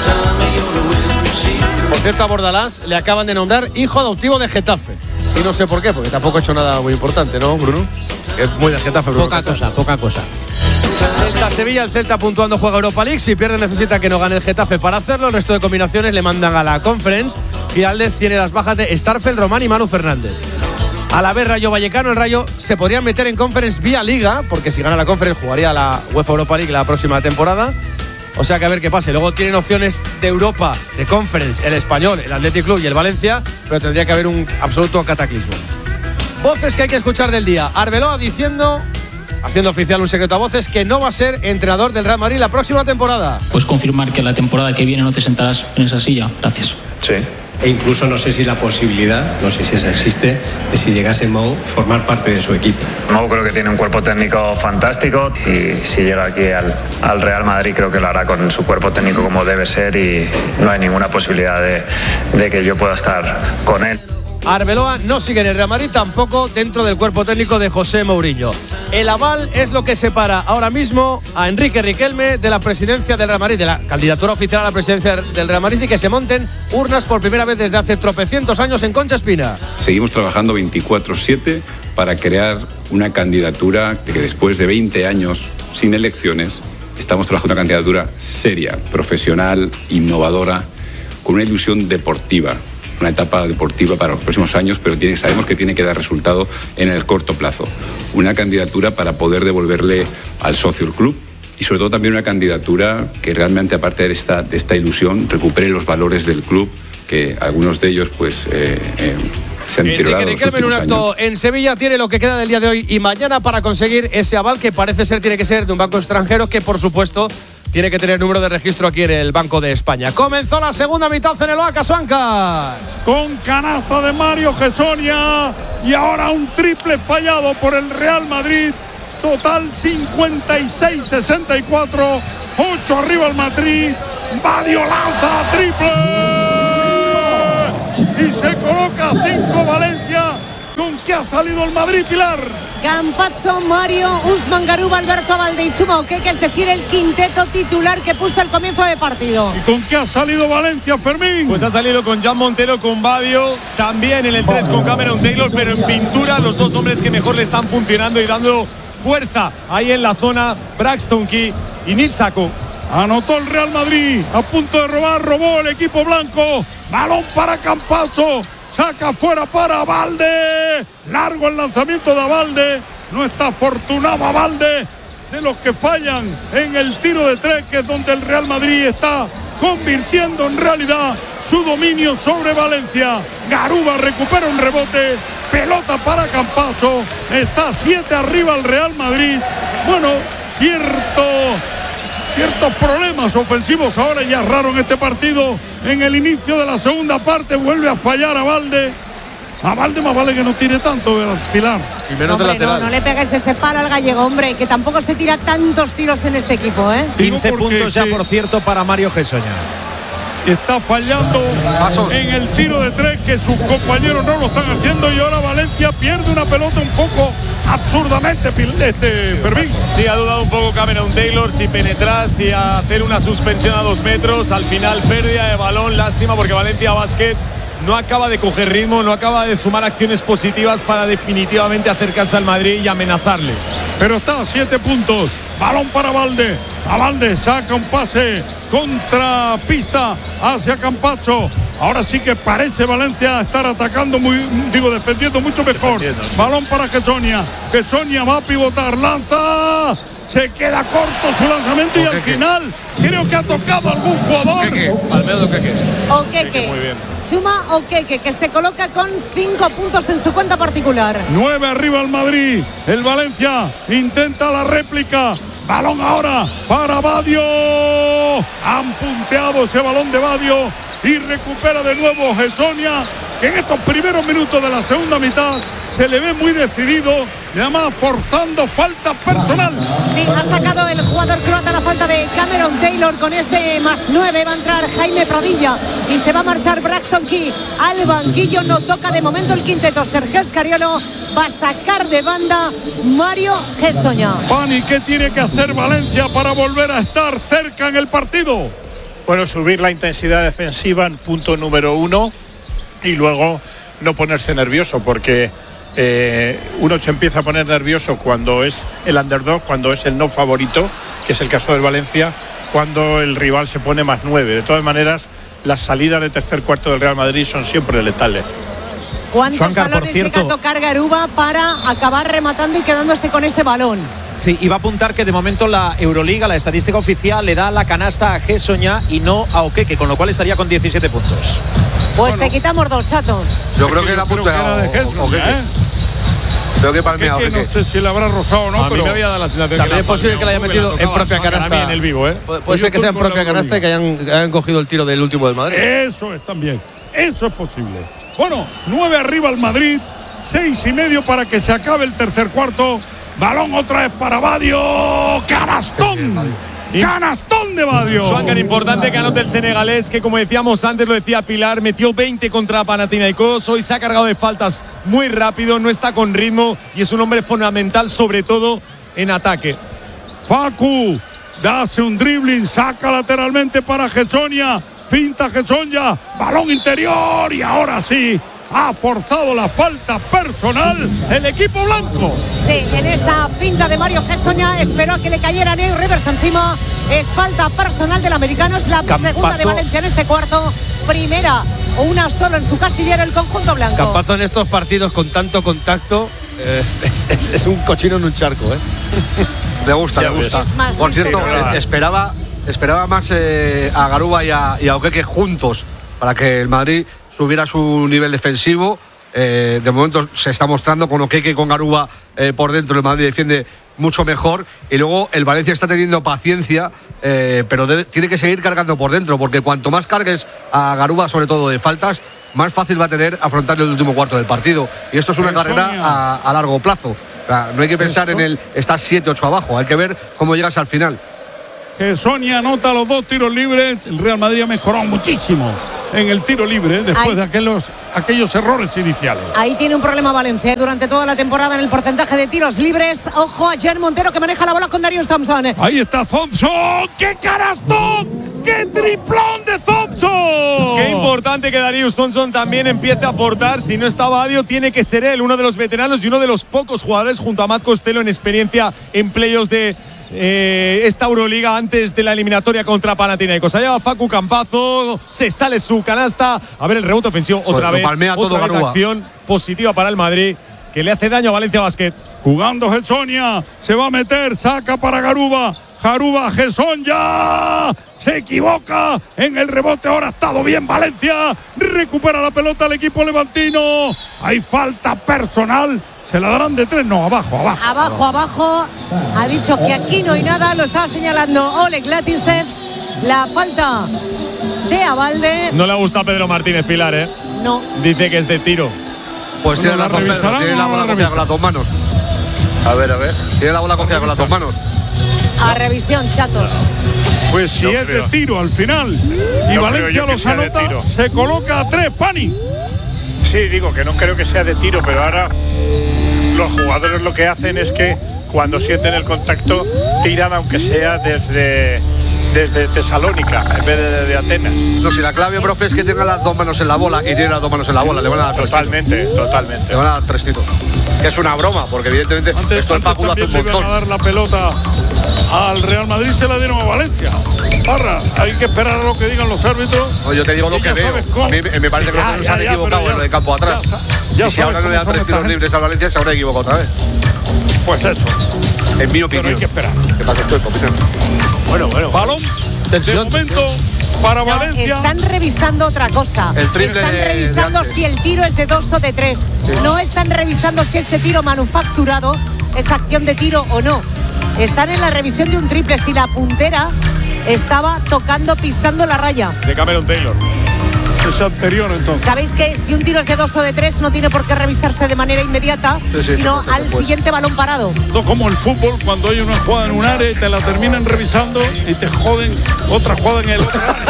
Por cierto, a Bordalás le acaban de nombrar hijo adoptivo de Getafe, y no sé por qué, porque tampoco ha hecho nada muy importante, ¿no, Bruno? Es muy de Getafe, Bruno. Poca cosa, poca cosa. Celta-Sevilla, el Celta puntuando juega Europa League. Si pierde necesita que no gane el Getafe para hacerlo. El resto de combinaciones le mandan a la Conference. Giraldez tiene las bajas de Starfel, Román y Manu Fernández. A la vez Rayo Vallecano, el Rayo se podría meter en Conference vía Liga, porque si gana la Conference jugaría la UEFA Europa League la próxima temporada. O sea que a ver qué pase. Luego tienen opciones de Europa, de Conference, el Español, el Athletic Club y el Valencia, pero tendría que haber un absoluto cataclismo. Voces que hay que escuchar del día. Arbeloa diciendo, haciendo oficial un secreto a voces, que no va a ser entrenador del Real Madrid la próxima temporada. ¿Puedes confirmar que la temporada que viene no te sentarás en esa silla? Gracias. Sí. E incluso no sé si la posibilidad, no sé si esa existe, de si llegase Mou formar parte de su equipo. Mou creo que tiene un cuerpo técnico fantástico, y si llega aquí al, al Real Madrid creo que lo hará con su cuerpo técnico como debe ser, y no hay ninguna posibilidad de, de que yo pueda estar con él. Arbeloa no sigue en el Real Madrid, tampoco dentro del cuerpo técnico de José Mourinho. El aval es lo que separa ahora mismo a Enrique Riquelme de la presidencia del Real Madrid, de la candidatura oficial a la presidencia del Real Madrid, y que se monten urnas por primera vez desde hace tropecientos años en Concha Espina. Seguimos trabajando veinticuatro siete para crear una candidatura que, después de veinte años sin elecciones, estamos trabajando una candidatura seria, profesional, innovadora, con una ilusión deportiva. Una etapa deportiva para los próximos años, pero tiene, sabemos que tiene que dar resultado en el corto plazo. Una candidatura para poder devolverle al socio el club, y sobre todo también una candidatura que realmente, aparte de esta, de esta ilusión, recupere los valores del club, que algunos de ellos pues eh, eh, Enrique Riquelme en un acto en Sevilla tiene lo que queda del día de hoy y mañana para conseguir ese aval que parece ser tiene que ser de un banco extranjero que por supuesto tiene que tener número de registro aquí en el Banco de España. Comenzó la segunda mitad en el Oaca Suancar. Con canasta de Mario Hezonja y ahora un triple fallado por el Real Madrid. Total cincuenta y seis sesenta y cuatro. ocho arriba el Madrid. Badio lanza triple. Y se coloca cinco Valencia. ¿Con qué ha salido el Madrid, Pilar? Campazzo, Mario, Usman Garuba, Alberto Abalde y Chuma Okeke, es decir, el quinteto titular que puso al comienzo de partido. ¿Y con qué ha salido Valencia, Fermín? Pues ha salido con Jan Montero, con Badio, también en el tres con Cameron Taylor, pero en pintura los dos hombres que mejor le están funcionando y dando fuerza ahí en la zona, Braxton Key y Nil Sako. Anotó el Real Madrid, a punto de robar, robó el equipo blanco. Balón para Campazzo. Saca fuera para Abalde. Largo el lanzamiento de Abalde. No está afortunado Abalde, de los que fallan en el tiro de tres, que es donde el Real Madrid está convirtiendo en realidad su dominio sobre Valencia. Garuba recupera un rebote. Pelota para Campazzo. Está siete arriba el Real Madrid. Bueno, cierto... Ciertos problemas ofensivos ahora ya raro en este partido. En el inicio de la segunda parte vuelve a fallar Abalde. Abalde más vale que no tire tanto, Pilar. No, hombre, no, no le pegues ese palo al gallego, hombre, que tampoco se tira tantos tiros en este equipo, ¿eh? quince puntos ya, por cierto, para Mario Hezonja. Está fallando Pasos. en el tiro de tres, que sus compañeros no lo están haciendo, y ahora Valencia pierde una pelota un poco absurdamente, este Fermín. Sí, ha dudado un poco Cameron Taylor si penetrar, si hacer una suspensión a dos metros. Al final pérdida de balón, lástima, porque Valencia Basket no acaba de coger ritmo, no acaba de sumar acciones positivas para definitivamente acercarse al Madrid y amenazarle. Pero está a siete puntos. Balón para Abalde. Abalde saca un pase contra pista hacia Campazzo. Ahora sí que parece Valencia estar atacando muy, digo, defendiendo mucho mejor. Sí. Balón para Hezonja. Hezonja va a pivotar, lanza. Se queda corto su lanzamiento. Okeke. Y al final creo que ha tocado algún jugador. Almedo Okeke. Okeke. Muy bien. Chuma Okeke, que se coloca con cinco puntos en su cuenta particular. Nueve arriba el Madrid. El Valencia intenta la réplica. Balón ahora para Badio. Han punteado ese balón de Badio y recupera de nuevo Hezonja, que en estos primeros minutos de la segunda mitad se le ve muy decidido, y además forzando falta personal. Sí, ha sacado el jugador croata la falta de Cameron Taylor. Con este más nueve va a entrar Jaime Pradilla y se va a marchar Braxton Key al banquillo. No toca de momento el quinteto. Sergio Scariolo va a sacar de banda Mario Hezonja. Pani, ¿qué tiene que hacer Valencia para volver a estar cerca en el partido? Bueno, subir la intensidad defensiva en punto número uno y luego no ponerse nervioso, porque eh, uno se empieza a poner nervioso cuando es el underdog, cuando es el no favorito, que es el caso del Valencia, cuando el rival se pone más nueve. De todas maneras, las salidas de tercer cuarto del Real Madrid son siempre letales. ¿Cuántos Suancar, balones por cierto, llega a tocar Garuba para acabar rematando y quedándose con ese balón? Sí, iba a apuntar que de momento la Euroliga, la estadística oficial, le da la canasta a Hezonja y no a Okeke, con lo cual estaría con diecisiete puntos. Pues bueno, te quitamos dos, Chato. Yo creo que la punta de Hezonja, ¿eh? Creo que palmeado. No sé si le habrá rozado o no, a pero mí me había dado la sensación también que es posible que la haya metido en propia canasta en el vivo, ¿eh? Puede, puede ser que sea en propia canasta y que hayan, que hayan cogido el tiro del último del Madrid. Eso es también. Eso es posible. Bueno, nueve arriba el Madrid, seis y medio para que se acabe el tercer cuarto. Balón otra vez para Badio. ¡Canastón! ¡Canastón de Badio! Suancar, importante que anote el senegalés, que como decíamos antes, lo decía Pilar, metió veinte contra Panathinaikos. Hoy se ha cargado de faltas muy rápido, no está con ritmo y es un hombre fundamental, sobre todo en ataque. Facu, hace un dribbling, saca lateralmente para Hezonja. Finta Hezonja, balón interior y ahora sí ha forzado la falta personal el equipo blanco. Sí, en esa finta de Mario Hezonja esperó a que le cayera Neo Rivers encima. Es falta personal del americano, es la Campazzo. Segunda de Valencia en este cuarto. Primera, una solo en su casillero el conjunto blanco. Campazzo en estos partidos con tanto contacto eh, es, es, es un cochino en un charco, ¿eh? Me gusta, me gusta. Por cierto, sí, esperaba, esperaba más eh, a Garuba y a, y a Okeke juntos para que el Madrid subiera su nivel defensivo, Eh, de momento se está mostrando con Okeke y con Garuba eh, por dentro. El Madrid defiende mucho mejor. Y luego el Valencia está teniendo paciencia, eh, pero debe, tiene que seguir cargando por dentro, porque cuanto más cargues a Garuba, sobre todo de faltas, más fácil va a tener afrontar el último cuarto del partido. Y esto es una carrera a, a largo plazo. O sea, no hay que pensar en el estar siete ocho abajo, hay que ver cómo llegas al final. Que Sonia anota los dos tiros libres. El Real Madrid ha mejorado muchísimo en el tiro libre después Ay. de aquellos, aquellos errores iniciales. Ahí tiene un problema Valencia durante toda la temporada en el porcentaje de tiros libres. Ojo a Jan Montero, que maneja la bola con Darius Thompson. Ahí está Thompson. ¡Qué carastón! ¡Qué triplón de Thompson! Qué importante que Darius Thompson también empiece a aportar. Si no está Badio, tiene que ser él, uno de los veteranos y uno de los pocos jugadores junto a Matt Costello en experiencia en playoffs de Eh, esta Euroliga antes de la eliminatoria contra Panathinaikos. Allá va Facu Campazo, se sale su canasta. A ver el rebote ofensivo otra pues, vez. Palmea otra todo vez acción positiva para el Madrid, que le hace daño a Valencia Basket. Jugando Gessonia, se va a meter, saca para Garuba. Garuba, Gesson ya se equivoca en el rebote. Ahora ha estado bien Valencia. Recupera la pelota el equipo levantino. Hay falta personal. ¿Se la darán de tres? No, abajo, abajo. Abajo, abajo. Ha dicho que aquí no hay nada. Lo estaba señalando Oleg Latisevs. La falta de Abalde. No le gusta a Pedro Martínez Pilar, ¿eh? No. Dice que es de tiro. Pues tiene la, Pedro, tiene la bola cogida con las dos manos. A ver, a ver. Tiene la bola cogida con las dos manos. A revisión, chatos. Pues si no es creo. de tiro al final y no Valencia los anota, se coloca a tres, Pani. Sí, digo que no creo que sea de tiro, pero ahora los jugadores lo que hacen es que cuando sienten el contacto tiran, aunque sea desde, desde Tesalónica en vez de, de Atenas. No, si la clave, profe, es que tenga las dos manos en la bola y tiene las dos manos en la bola, le van a dar totalmente, tres tiros. totalmente. Le van a dar tres tiros. Que es una broma, porque evidentemente antes, esto el Facu hace un montón. Le iban a dar la pelota al Real Madrid, se la dieron a Valencia. Parra, hay que esperar a lo que digan los árbitros. No, yo te digo lo que veo. A mí me parece que los ya, se han ya, equivocado ya, en el campo atrás. Ya, ya y si ahora no le dan tres tiros libres a Valencia, se habrá equivocado otra vez. Pues eso. En mi opinión. Pero hay que esperar. ¿Qué pasa? Estoy compitiendo. Bueno, bueno. Balón. Tensión, de momento tensión. Para no, Valencia. Están revisando otra cosa. El triple están revisando si el tiro es de dos o de tres. Sí. No están revisando si ese tiro manufacturado es acción de tiro o no. Están en la revisión de un triple. Si la puntera estaba tocando, pisando la raya. De Cameron Taylor. Es anterior, entonces. Sabéis que si un tiro es de dos o de tres no tiene por qué revisarse de manera inmediata, sí, sí, sino sí, al siguiente balón parado. Esto es como el fútbol, cuando hay una jugada en un área y te la terminan revisando y te joden otra jugada en el otro área.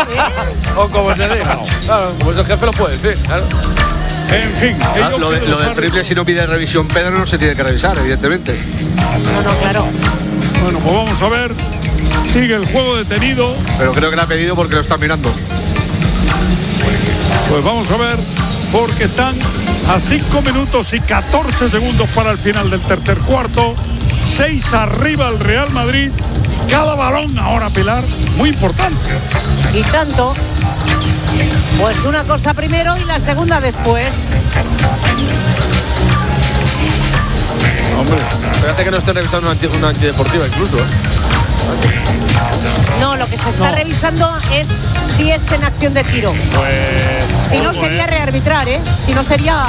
O como se diga. Claro, pues el jefe lo puede decir, claro. En fin, ah, lo, de, lo del triple, si no pide revisión Pedro, no se tiene que revisar, evidentemente. No, no, claro. Bueno, pues vamos a ver. Sigue el juego detenido. Pero creo que lo ha pedido porque lo están mirando. Pues vamos a ver, porque están a cinco minutos y catorce segundos para el final del tercer cuarto. seis arriba el Real Madrid. Cada balón ahora, Pilar, muy importante. Y tanto. Pues una cosa primero y la segunda después. Hombre, espérate que no esté revisando una, anti, una antideportiva incluso, ¿eh? No, lo que se está no. revisando es si es en acción de tiro. Pues. Si no sería eh? rearbitrar, ¿eh? Si no sería.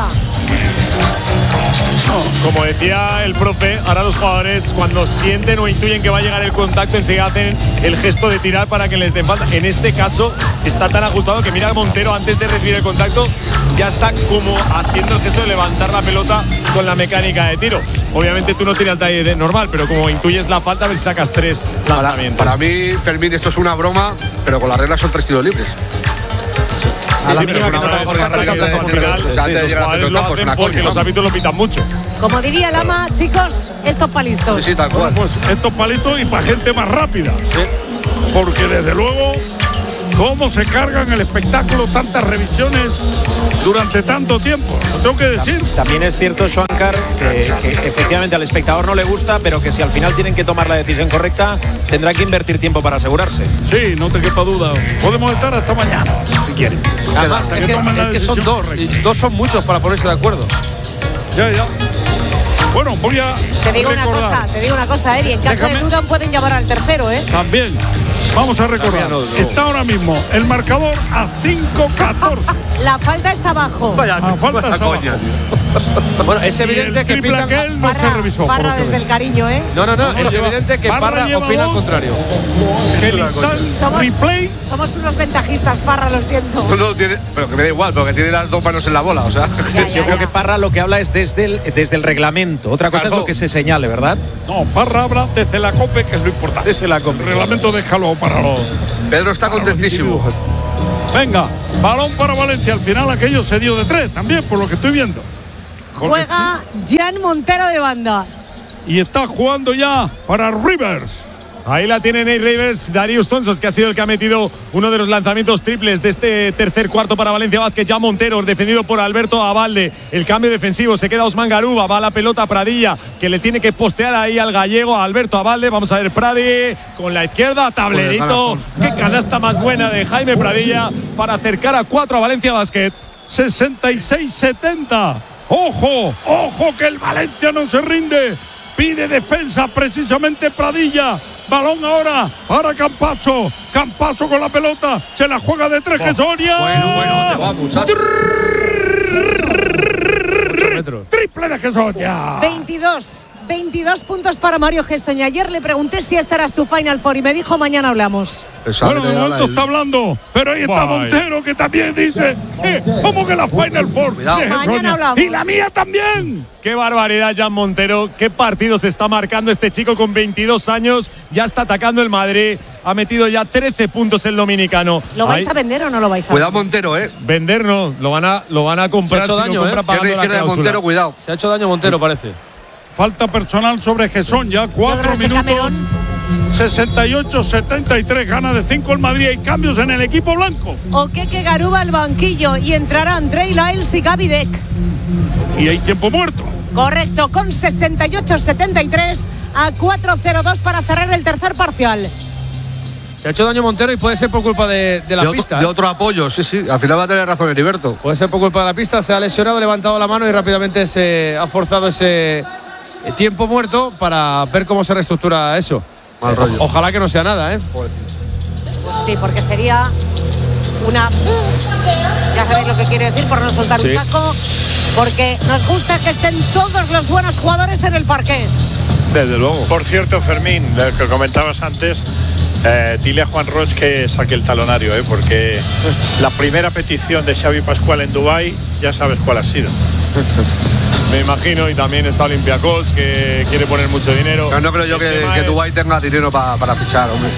No. Como decía el profe, ahora los jugadores cuando sienten o intuyen que va a llegar el contacto enseguida hacen el gesto de tirar para que les den falta. En este caso está tan ajustado que mira Montero antes de recibir el contacto ya está como haciendo el gesto de levantar la pelota con la mecánica de tiro. Obviamente tú no tienes el talle normal, pero como intuyes la falta a ver si sacas tres lanzamientos. Para, para mí, Fermín, esto es una broma, pero con las reglas son tres tiros libres. A la mínima que no te porque los árbitros lo pitan mucho. Como diría Lama, chicos, estos palitos. Sí, tal cual. Bueno, pues estos palitos y para gente más rápida. Sí. Porque desde luego, cómo se cargan el espectáculo tantas revisiones durante tanto tiempo. Lo tengo que decir. También es cierto, Schwankar, que, que efectivamente al espectador no le gusta, pero que si al final tienen que tomar la decisión correcta, tendrá que invertir tiempo para asegurarse. Sí, no te quepa duda. Podemos estar hasta mañana, si quieren. Además, es que, que, es que son dos, y dos son muchos para ponerse de acuerdo. Ya, ya. Bueno, voy a Te digo recordar. una cosa, te digo una cosa, Eri. En caso Déjame. de duda pueden llamar al tercero, ¿eh? También. Vamos a recordar, no, no. está ahora mismo el marcador a cinco catorce. La falta es abajo. Vaya, Ah, falta vaya esa coña. Bueno, es Y evidente el que triple pitan. aquel no se Parra, revisó. por Parra lo que desde veo. el cariño, ¿eh? No, no, no, es lleva- evidente que Parra Parra lleva opina al dos. contrario. Que el instant Somos, replay. somos unos ventajistas, Parra, lo siento. No, no, tiene, pero que me da igual, porque tiene las dos manos en la bola, o sea. Ya, Yo ya, creo ya. que Parra lo que habla es desde el, desde el reglamento. Otra cosa Claro. es lo que se señale, ¿verdad? No, Parra habla desde la COPE, que es lo importante. Desde la COPE. El reglamento déjalo para los. Pedro está para los contentísimo. individuos. Venga, balón para Valencia. Al final aquello se dio de tres también, por lo que estoy viendo. Porque Juega Jan Montero de banda. sí, y está jugando ya para Rivers. Ahí la tiene Nate Rivers, Darius Thompson, que ha sido el que ha metido uno de los lanzamientos triples de este tercer cuarto para Valencia Basket. Ya Montero, defendido por Alberto Abalde. El cambio defensivo, se queda Osman Garuba, va la pelota a Pradilla, que le tiene que postear ahí al gallego, a Alberto Abalde. Vamos a ver Pradi con la izquierda, tablerito. Qué canasta más buena de Jaime Pradilla para acercar a cuatro a Valencia Basket. sesenta y seis setenta. Ojo, ojo que el Valencia no se rinde. Pide defensa precisamente Pradilla. Balón ahora para Campazzo. Campazzo con la pelota. Se la juega de tres, que Soria. Bueno, bueno, ¿dónde va, muchacho? Triple de Gesonia. veintidós. veintidós puntos para Mario Gessoña. Ayer le pregunté si esta era su Final Four y me dijo mañana hablamos. Bueno, de momento está hablando, pero ahí está Vaya. Montero, que también dice, eh, ¿cómo que la Final Four? Cuidado. de Mañana Gesonia? hablamos. Y la mía también. Qué barbaridad, Jan Montero. Qué partido se está marcando este chico con veintidós años. Ya está atacando el Madrid. Ha metido ya trece puntos el dominicano. ¿Lo vais Ahí- a vender o no lo vais a Cuidado vender? Montero, eh. Vender no, lo van a, lo van a comprar. Se ha hecho si daño, lo compra ¿eh? pagando Pierna la izquierda de cláusula. Montero, cuidado. Se ha hecho daño Montero, parece. Falta personal sobre Gesson, ya cuatro Logros de minutos. Camerón. sesenta y ocho setenta y tres, gana de cinco el Madrid. Hay cambios en el equipo blanco. Okeke Garuba al banquillo y entrarán Trey Lyles y Gaby Deck. Y hay tiempo muerto. Correcto, con sesenta y ocho setenta y tres a cuatro cero dos para cerrar el tercer parcial. Se ha hecho daño Montero y puede ser por culpa de, de la de, pista. Otro, de ¿eh? otro apoyo, sí, sí. Al final va a tener razón Heriberto. Puede ser por culpa de la pista. Se ha lesionado, ha levantado la mano y rápidamente se ha forzado ese eh, tiempo muerto para ver cómo se reestructura eso. Mal rollo. O- ojalá que no sea nada, ¿eh? Pues sí, porque sería una... Ya sabéis lo que quiere decir por no soltar Sí. un taco. Porque nos gusta que estén todos los buenos jugadores en el parque. Desde luego. Por cierto, Fermín, lo que comentabas antes, eh, dile a Juan Roig que saque el talonario, eh, porque la primera petición de Xavi Pascual en Dubái, ya sabes cuál ha sido. Me imagino, y también está Olympiacos, que quiere poner mucho dinero. Pero no creo yo El que, tema que es- Dubái tenga dinero pa- para fichar, hombre.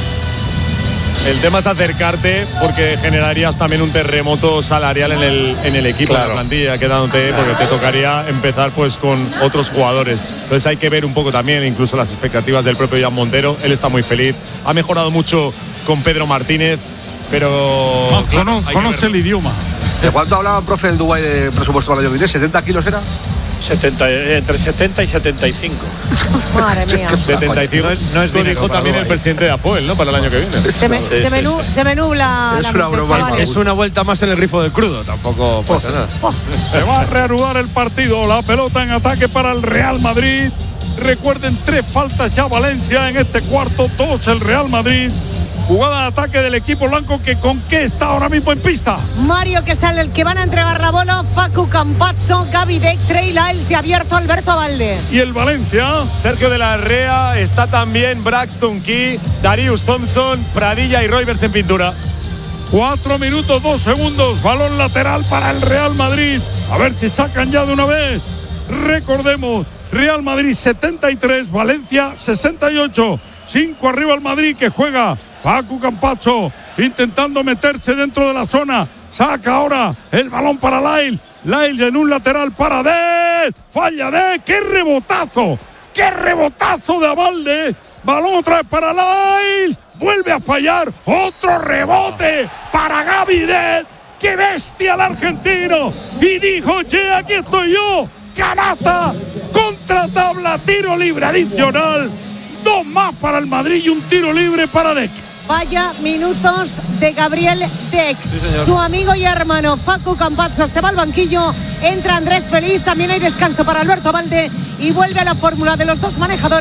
El tema es acercarte, porque generarías también un terremoto salarial en el, en el equipo, Claro. en la plantilla, quedándote, porque te tocaría empezar pues con otros jugadores. Entonces hay que ver un poco también, incluso las expectativas del propio Jan Montero. Él está muy feliz, ha mejorado mucho con Pedro Martínez, pero Ah, claro, cono- hay que conoce verlo. el idioma. ¿De cuánto hablaban, profe, el Dubái de presupuesto para el año que viene? ¿setenta kilos era? setenta, eh, entre setenta y setenta y cinco. Madre mía. setenta y cinco. No es- no es Lo dinero dijo para también el Dubái. presidente de Apoel, ¿no? Para el año que viene. Se me, Sí, se sí, me nu- sí. se me nubla Es la una mente, broma, chavales. Es una vuelta más en el grifo del crudo. Tampoco pasa nada. Se va a reanudar el partido. La pelota en ataque para el Real Madrid. Recuerden, tres faltas ya Valencia en este cuarto, dos el Real Madrid. Jugada de ataque del equipo blanco, que con qué está ahora mismo en pista. Mario que sale, el que van a entregar la bola, Facu Campazzo, Gaby Deck, Trey Lyles y abierto Alberto Abalde. Y el Valencia. Sergio de la Rea, está también Braxton Key, Darius Thompson, Pradilla y Roivers en pintura. Cuatro minutos, dos segundos. Balón lateral para el Real Madrid. A ver si sacan ya de una vez. Recordemos, Real Madrid setenta y tres, Valencia sesenta y ocho. Cinco arriba el Madrid, que juega Facu Campazzo intentando meterse dentro de la zona. Saca ahora el balón para Lyle. Lyle en un lateral para Dez. Falla Dez. ¡Qué rebotazo! ¡Qué rebotazo de Abalde! Balón otra vez para Lyle. Vuelve a fallar. Otro rebote para Gaby Dez. ¡Qué bestia el argentino! Y dijo, che, aquí estoy yo. Canasta, contra tabla, tiro libre adicional. Dos más para el Madrid y un tiro libre para Deck. Vaya minutos de Gabriel Deck. Su amigo y hermano Facu Campazzo se va al banquillo. Entra Andrés Feliz. También hay descanso para Alberto Abalde. Y vuelve a la fórmula de los dos manejadores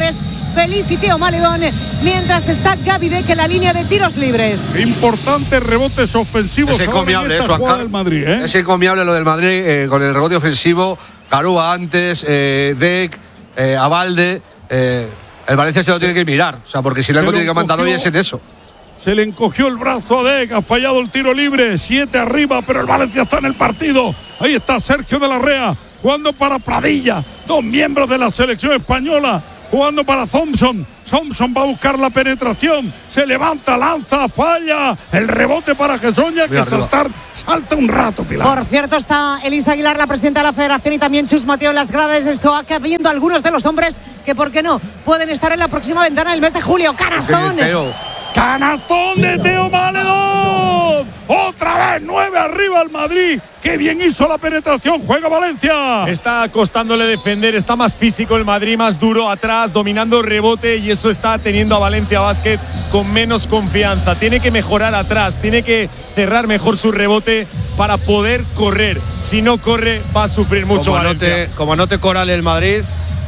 Feliz y Teo Maledón, mientras está Gavidec en la línea de tiros libres. Importantes rebotes ofensivos. Es encomiable eso, del Madrid, ¿eh? Es encomiable lo del Madrid eh, con el rebote ofensivo. Garúa antes, eh, Dec, eh, Abalde. Eh, el Valencia se lo tiene que mirar, o sea, porque si le algo tiene que mandar hoy es en eso. Se le encogió el brazo a Dec, ha fallado el tiro libre, siete arriba, pero el Valencia está en el partido. Ahí está Sergio de la Rea, jugando para Pradilla, dos miembros de la selección española, jugando para Thompson. Thompson va a buscar la penetración, se levanta, lanza, falla, el rebote para Gessoña, que saltar, salta un rato, Pilar. Por cierto, está Elisa Aguilar, la presidenta de la Federación, y también Chus Mateo en las gradas de Estoaca, viendo algunos de los hombres que, ¿por qué no?, pueden estar en la próxima ventana del mes de julio. ¡Canastón! ¡Canastón de Teo Maledón! Otra vez, nueve arriba el Madrid. ¡Qué bien hizo la penetración! ¡Juega Valencia! Está costándole defender, está más físico el Madrid, más duro atrás, dominando el rebote, y eso está teniendo a Valencia Basket con menos confianza. Tiene que mejorar atrás, tiene que cerrar mejor su rebote para poder correr. Si no corre, va a sufrir mucho como Valencia. Anote, como anote Coral el Madrid.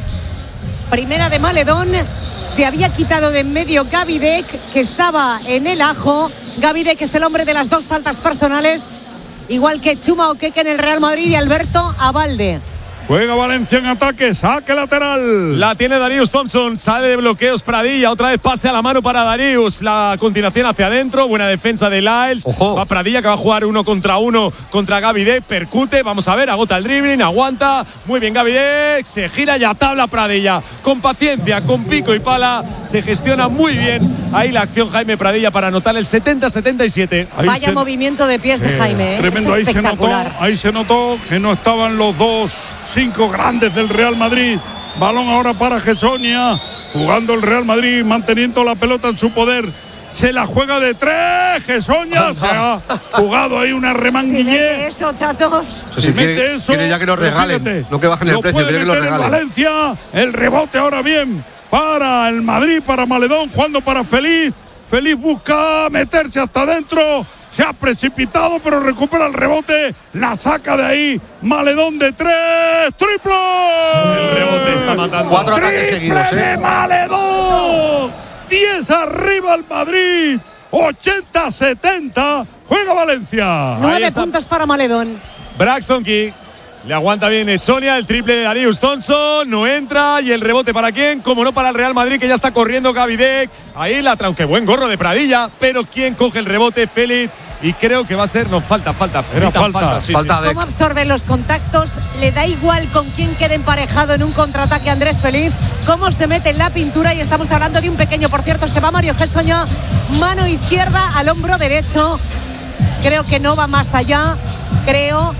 Primera de Maledón, se había quitado de en medio Gavidec, que estaba en el ajo. Gavidec es el hombre de las dos faltas personales, igual que Chuma Okeke en el Real Madrid y Alberto Abalde. Juega Valencia en ataque, saque lateral. La tiene Darius Thompson, sale de bloqueos Pradilla, otra vez pase a la mano para Darius. La continuación hacia adentro, buena defensa de Lyles. Ojo. Va Pradilla, que va a jugar uno contra uno contra Gavidec, percute, vamos a ver, agota el dribbling, aguanta. Muy bien Gavidec, se gira y a tabla Pradilla. Con paciencia, con pico y pala, se gestiona muy bien ahí la acción Jaime Pradilla para anotar el setenta setenta y siete. Vaya se, movimiento de pies de eh, Jaime, ¿eh? Tremendo, ahí se, notó, ahí se notó que no estaban los dos cinco grandes del Real Madrid. Balón ahora para Gessoña, jugando el Real Madrid, manteniendo la pelota en su poder. Se la juega de tres, Gessoña se ha jugado ahí una remanguillé. Si mete eso, chatos. Si, si mete quiere, eso, quiere ya que nos regalen, fíjate, no que bajen el precio, quiere que lo regalen. Valencia, el rebote ahora bien para el Madrid, para Maledón, jugando para Feliz. Feliz busca meterse hasta adentro. Se ha precipitado, pero recupera el rebote. La saca de ahí. Maledón de tres. ¡Triple! El rebote está matando. Cuatro ataques seguidos, ¿eh? de Maledón. diez arriba el Madrid. ochenta setenta. Juega Valencia. Nueve puntos para Maledón. Braxton Key. Le aguanta bien Echonia, el triple de Darius Thompson, no entra, y el rebote para quién, como no para el Real Madrid, que ya está corriendo Gavidec. Ahí la aunque buen gorro de Pradilla, pero quién coge el rebote, Félix, y creo que va a ser, nos falta, falta, Era falta, falta, sí, falta sí. de... ¿Cómo absorbe los contactos? Le da igual con quién quede emparejado en un contraataque Andrés Feliz, cómo se mete en la pintura, y estamos hablando de un pequeño, por cierto, se va Mario Gessoña, mano izquierda al hombro derecho, creo que no va más allá, creo...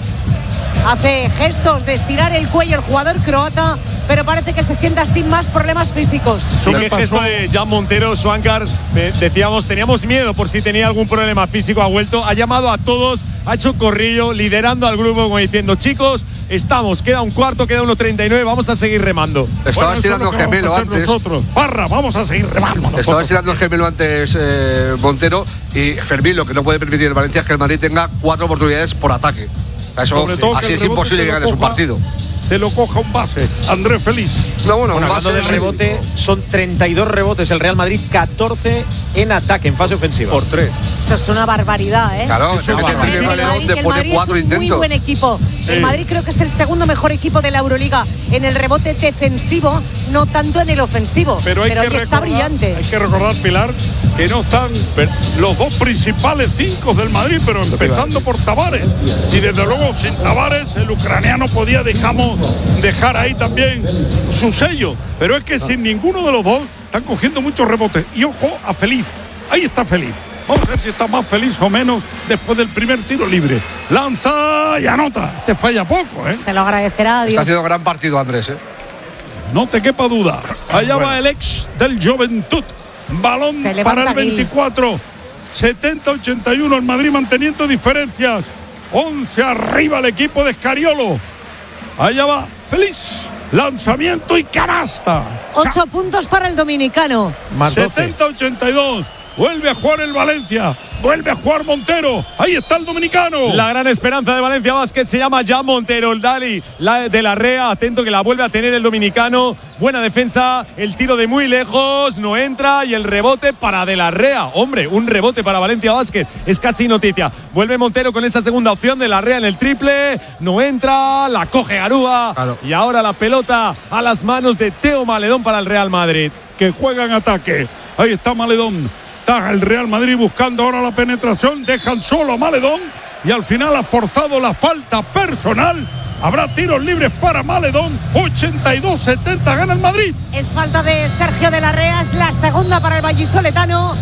Hace gestos de estirar el cuello el jugador croata, pero parece que se sienta sin más problemas físicos. Sí, qué gesto de Jan Montero, Swankar. Decíamos, teníamos miedo por si tenía algún problema físico. Ha vuelto, ha llamado a todos, ha hecho corrillo, liderando al grupo, como diciendo, chicos, estamos, queda un cuarto, queda uno treinta y nueve, vamos a seguir remando. Estaba bueno, estirando el gemelo antes. Nosotros. Parra, vamos a seguir remando. Nosotros. Estaba estirando el gemelo antes eh, Montero, y Fermín lo que no puede permitir el Valencia es que el Madrid tenga cuatro oportunidades por ataque. Eso, así es imposible que gane su partido. Te lo coja un base, Andrés Feliz. No, bueno, bueno hablando del rebote, son treinta y dos rebotes el Real Madrid, catorce en ataque, en fase ofensiva. Por tres. Eso es una barbaridad, ¿eh? Claro, es una barbaridad. El Madrid, el Madrid es un intentos. muy buen equipo. El sí. Madrid creo que es el segundo mejor equipo de la Euroliga en el rebote defensivo, no tanto en el ofensivo. Pero, hay pero que recordar, está brillante. Hay que recordar, Pilar, que no están los dos principales cinco del Madrid, pero empezando por Tavares. Y desde luego, sin Tavares, el ucraniano podía, dejamos, dejar ahí también su sello. Pero es que sin ninguno de los dos están cogiendo muchos rebotes. Y ojo a Feliz. Ahí está Feliz. Vamos a ver si está más feliz o menos después del primer tiro libre. Lanza y anota. Te falla poco, ¿eh? Se lo agradecerá a Dios. Está haciendo gran partido, Andrés, ¿eh? No te quepa duda. Allá bueno. va el ex del Juventud. Balón para el veinticuatro. setenta ochenta y uno. El Madrid manteniendo diferencias. once arriba el equipo de Scariolo. Allá va Feliz. Lanzamiento y canasta. Ocho puntos para el dominicano. Más setenta ochenta y dos. Vuelve a jugar el Valencia. vuelve a jugar Montero, ahí está el dominicano. La gran esperanza de Valencia Basket se llama ya Montero, el Dali la de la Rea, atento que la vuelve a tener el dominicano. Buena defensa, el tiro de muy lejos, no entra y el rebote para de la Rea. Hombre, un rebote para Valencia Basket, es casi noticia. Vuelve Montero con esa segunda opción de la Rea en el triple, no entra, la coge Garúa claro. Y ahora la pelota a las manos de Teo Maledón para el Real Madrid. Que juega en ataque, ahí está Maledón. Está el Real Madrid buscando ahora la penetración, dejan solo a Maledón y al final ha forzado la falta personal. Habrá tiros libres para Maledón, ochenta y dos setenta gana el Madrid. Es falta de Sergio de la Rea, es la segunda para el vallisoletano.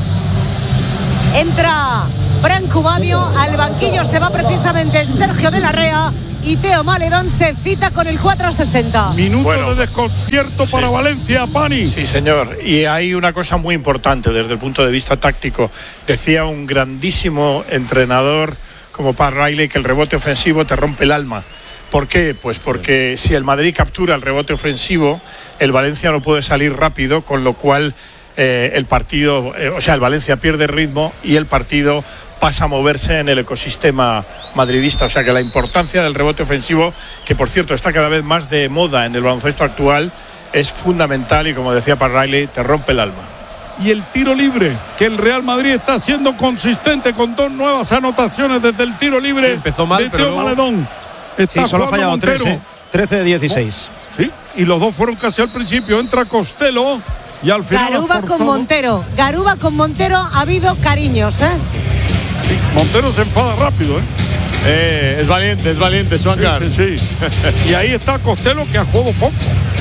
Entra Branco Babio, al banquillo se va precisamente Sergio de la Rea y Teo Maledón se cita con el cuatro sesenta. Minuto bueno, de desconcierto sí. para Valencia, Pani. Sí, señor. Y hay una cosa muy importante desde el punto de vista táctico. Decía un grandísimo entrenador como Pat Riley que el rebote ofensivo te rompe el alma. ¿Por qué? Pues porque sí. si el Madrid captura el rebote ofensivo, el Valencia no puede salir rápido, con lo cual eh, el partido, eh, o sea, el Valencia pierde ritmo y el partido pasa a moverse en el ecosistema madridista. O sea que la importancia del rebote ofensivo, que por cierto está cada vez más de moda en el baloncesto actual, es fundamental y como decía Pat Riley, te rompe el alma. Y el tiro libre, que el Real Madrid está siendo consistente con dos nuevas anotaciones desde el tiro libre sí, empezó mal, de Teo pero Maledón. Está sí, solo ha fallado trece, trece de dieciséis. Sí, y los dos fueron casi al principio. Entra Costello y al final Garuba con Montero. Garuba con Montero, ha habido cariños, ¿eh? Sí, Montero se enfada rápido, ¿eh? Eh, es valiente, es valiente, Swangar. Sí, sí, sí. Y ahí está Costello, que ha jugado poco.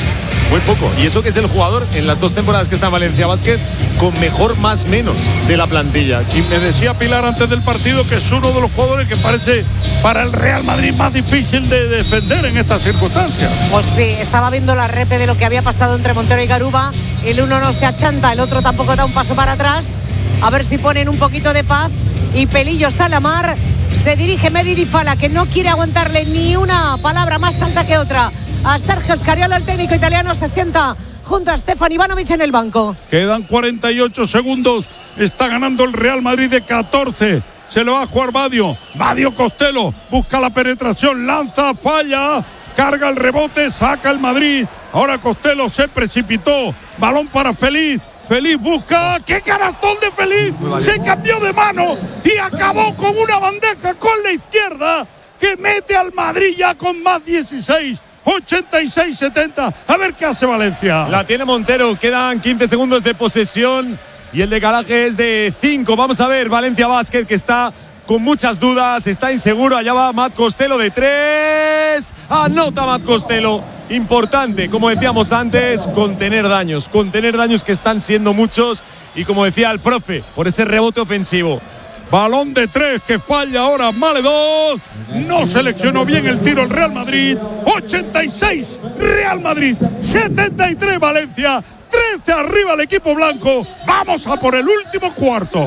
Muy poco. Y eso que es el jugador en las dos temporadas que está en Valencia Basket con mejor más menos de la plantilla. Y me decía Pilar antes del partido que es uno de los jugadores que parece para el Real Madrid más difícil de defender en estas circunstancias. Pues sí, estaba viendo la repe de lo que había pasado entre Montero y Garuba. El uno no se achanta, el otro tampoco da un paso para atrás. A ver si ponen un poquito de paz. Y Pelillo Salamar se dirige Mehdi Fala, que no quiere aguantarle ni una palabra más alta que otra a Sergio Scariolo. El técnico italiano se sienta junto a Stefan Ivanovic en el banco. Quedan cuarenta y ocho segundos. Está ganando el Real Madrid de catorce. Se lo va a jugar Badio. Badio Costello busca la penetración, lanza, falla, carga el rebote, saca el Madrid. Ahora Costello se precipitó. Balón para Feliz. Feliz busca. ¡Qué canastón de Feliz! Se cambió de mano y acabó con una bandeja con la izquierda que mete al Madrid ya con más dieciséis. ochenta y seis setenta. A ver qué hace Valencia. La tiene Montero. Quedan quince segundos de posesión y el decalaje es de cinco. Vamos a ver Valencia Basket, que está con muchas dudas, está inseguro. Allá va Matt Costello de tres. Anota Matt Costello. Importante, como decíamos antes, contener daños. Contener daños que están siendo muchos. Y como decía el profe, por ese rebote ofensivo. Balón de tres que falla ahora Maledón. No seleccionó bien el tiro el Real Madrid. ochenta y seis Real Madrid, setenta y tres Valencia. trece arriba el equipo blanco. Vamos a por el último cuarto.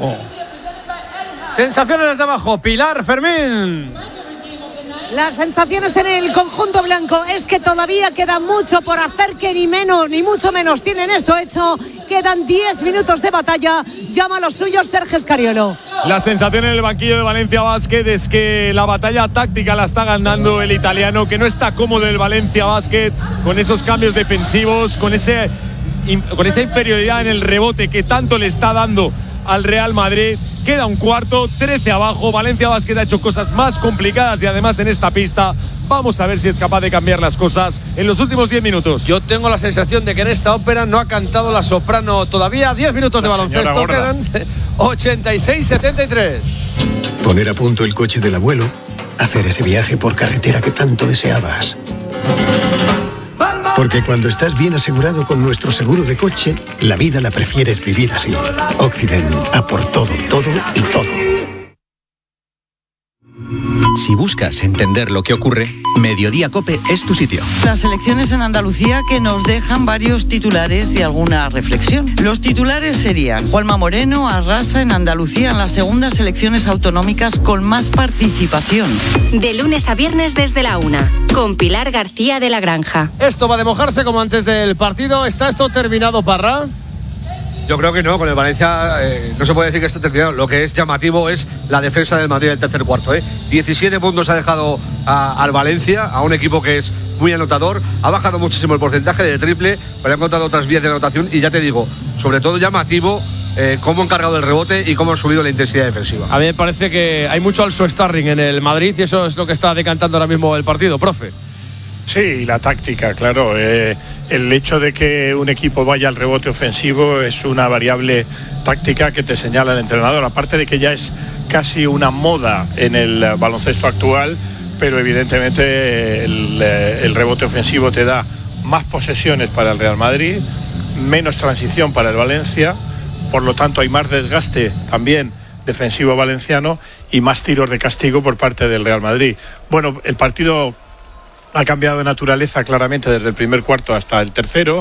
Sensaciones desde abajo. Pilar, Fermín. Las sensaciones en el conjunto blanco es que todavía queda mucho por hacer, que ni menos ni mucho menos tienen esto hecho. Quedan diez minutos de batalla. Llama a los suyos Sergio Scariolo. La sensación en el banquillo de Valencia Basket es que la batalla táctica la está ganando el italiano, que no está cómodo el Valencia Basket con esos cambios defensivos, con ese con esa inferioridad en el rebote que tanto le está dando al Real Madrid. Queda un cuarto, trece abajo. Valencia Basket ha hecho cosas más complicadas y además en esta pista vamos a ver si es capaz de cambiar las cosas en los últimos diez minutos. Yo tengo la sensación de que en esta ópera no ha cantado la soprano todavía. diez minutos de baloncesto, quedan ochenta y seis setenta y tres. Poner a punto el coche del abuelo, hacer ese viaje por carretera que tanto deseabas. Porque cuando estás bien asegurado con nuestro seguro de coche, la vida la prefieres vivir así. Occident, a por todo, todo y todo. Si buscas entender lo que ocurre, Mediodía COPE es tu sitio. Las elecciones en Andalucía que nos dejan varios titulares y alguna reflexión. Los titulares serían: Juanma Moreno arrasa en Andalucía en las segundas elecciones autonómicas con más participación. De lunes a viernes desde la una, con Pilar García de la Granja. Esto va de mojarse como antes del partido. ¿Está esto terminado, Parra? Yo creo que no, con el Valencia eh, no se puede decir que esté terminado. Lo que es llamativo es la defensa del Madrid del tercer cuarto. ¿eh? diecisiete puntos ha dejado a, al Valencia, a un equipo que es muy anotador. Ha bajado muchísimo el porcentaje de triple, pero ha encontrado otras vías de anotación. Y ya te digo, sobre todo llamativo eh, cómo han cargado el rebote y cómo han subido la intensidad defensiva. A mí me parece que hay mucho also starring en el Madrid y eso es lo que está decantando ahora mismo el partido, profe. Sí, la táctica, claro. Eh, el hecho de que un equipo vaya al rebote ofensivo es una variable táctica que te señala el entrenador. Aparte de que ya es casi una moda en el baloncesto actual, pero evidentemente el, el rebote ofensivo te da más posesiones para el Real Madrid, menos transición para el Valencia, por lo tanto hay más desgaste también defensivo valenciano y más tiros de castigo por parte del Real Madrid. Bueno, el partido ha cambiado de naturaleza claramente desde el primer cuarto hasta el tercero.